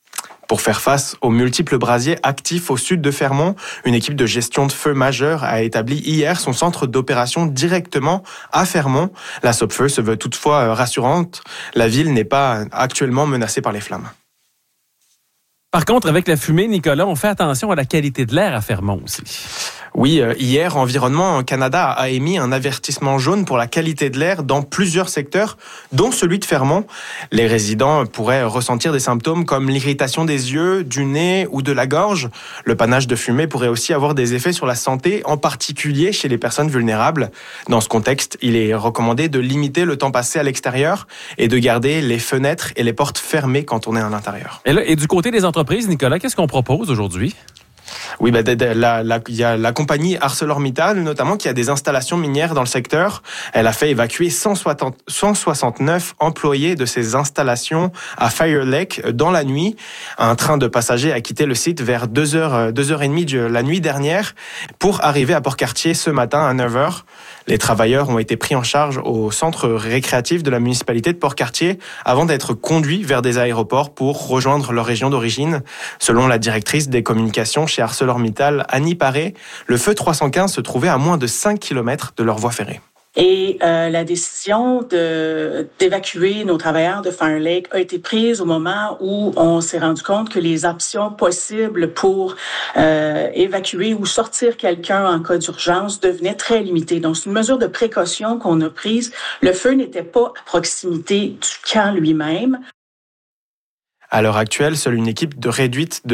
Pour faire face aux multiples brasiers actifs au sud de Fermont, une équipe de gestion de feu majeure a établi hier son centre d'opération directement à Fermont. La Sopfeu se veut toutefois rassurante. La ville n'est pas actuellement menacée par les flammes. Par contre, avec la fumée, Nicolas, on fait attention à la qualité de l'air à Fermont aussi. Oui, hier, Environnement Canada a émis un avertissement jaune pour la qualité de l'air dans plusieurs secteurs, dont celui de Fermont. Les résidents pourraient ressentir des symptômes comme l'irritation des yeux, du nez ou de la gorge. Le panache de fumée pourrait aussi avoir des effets sur la santé, en particulier chez les personnes vulnérables. Dans ce contexte, il est recommandé de limiter le temps passé à l'extérieur et de garder les fenêtres et les portes fermées quand on est à l'intérieur. Et, là, et du côté des entreprises, Nicolas, qu'est-ce qu'on propose aujourd'hui? Oui, bah, la, la, il y a la compagnie ArcelorMittal, notamment, qui a des installations minières dans le secteur. Elle a fait évacuer cent soixante-neuf employés de ces installations à Fire Lake dans la nuit. Un train de passagers a quitté le site vers deux heures, deux heures trente de la nuit dernière pour arriver à Port-Cartier ce matin à neuf heures. Les travailleurs ont été pris en charge au centre récréatif de la municipalité de Port-Cartier avant d'être conduits vers des aéroports pour rejoindre leur région d'origine. Selon la directrice des communications chez ArcelorMittal, Annie Paré, le feu trois cent quinze se trouvait à moins de cinq kilomètres de leur voie ferrée. Et euh, la décision de, d'évacuer nos travailleurs de Fire Lake a été prise au moment où on s'est rendu compte que les options possibles pour euh, évacuer ou sortir quelqu'un en cas d'urgence devenaient très limitées. Donc, c'est une mesure de précaution qu'on a prise. Le feu n'était pas à proximité du camp lui-même. À l'heure actuelle, seule une équipe de réduite de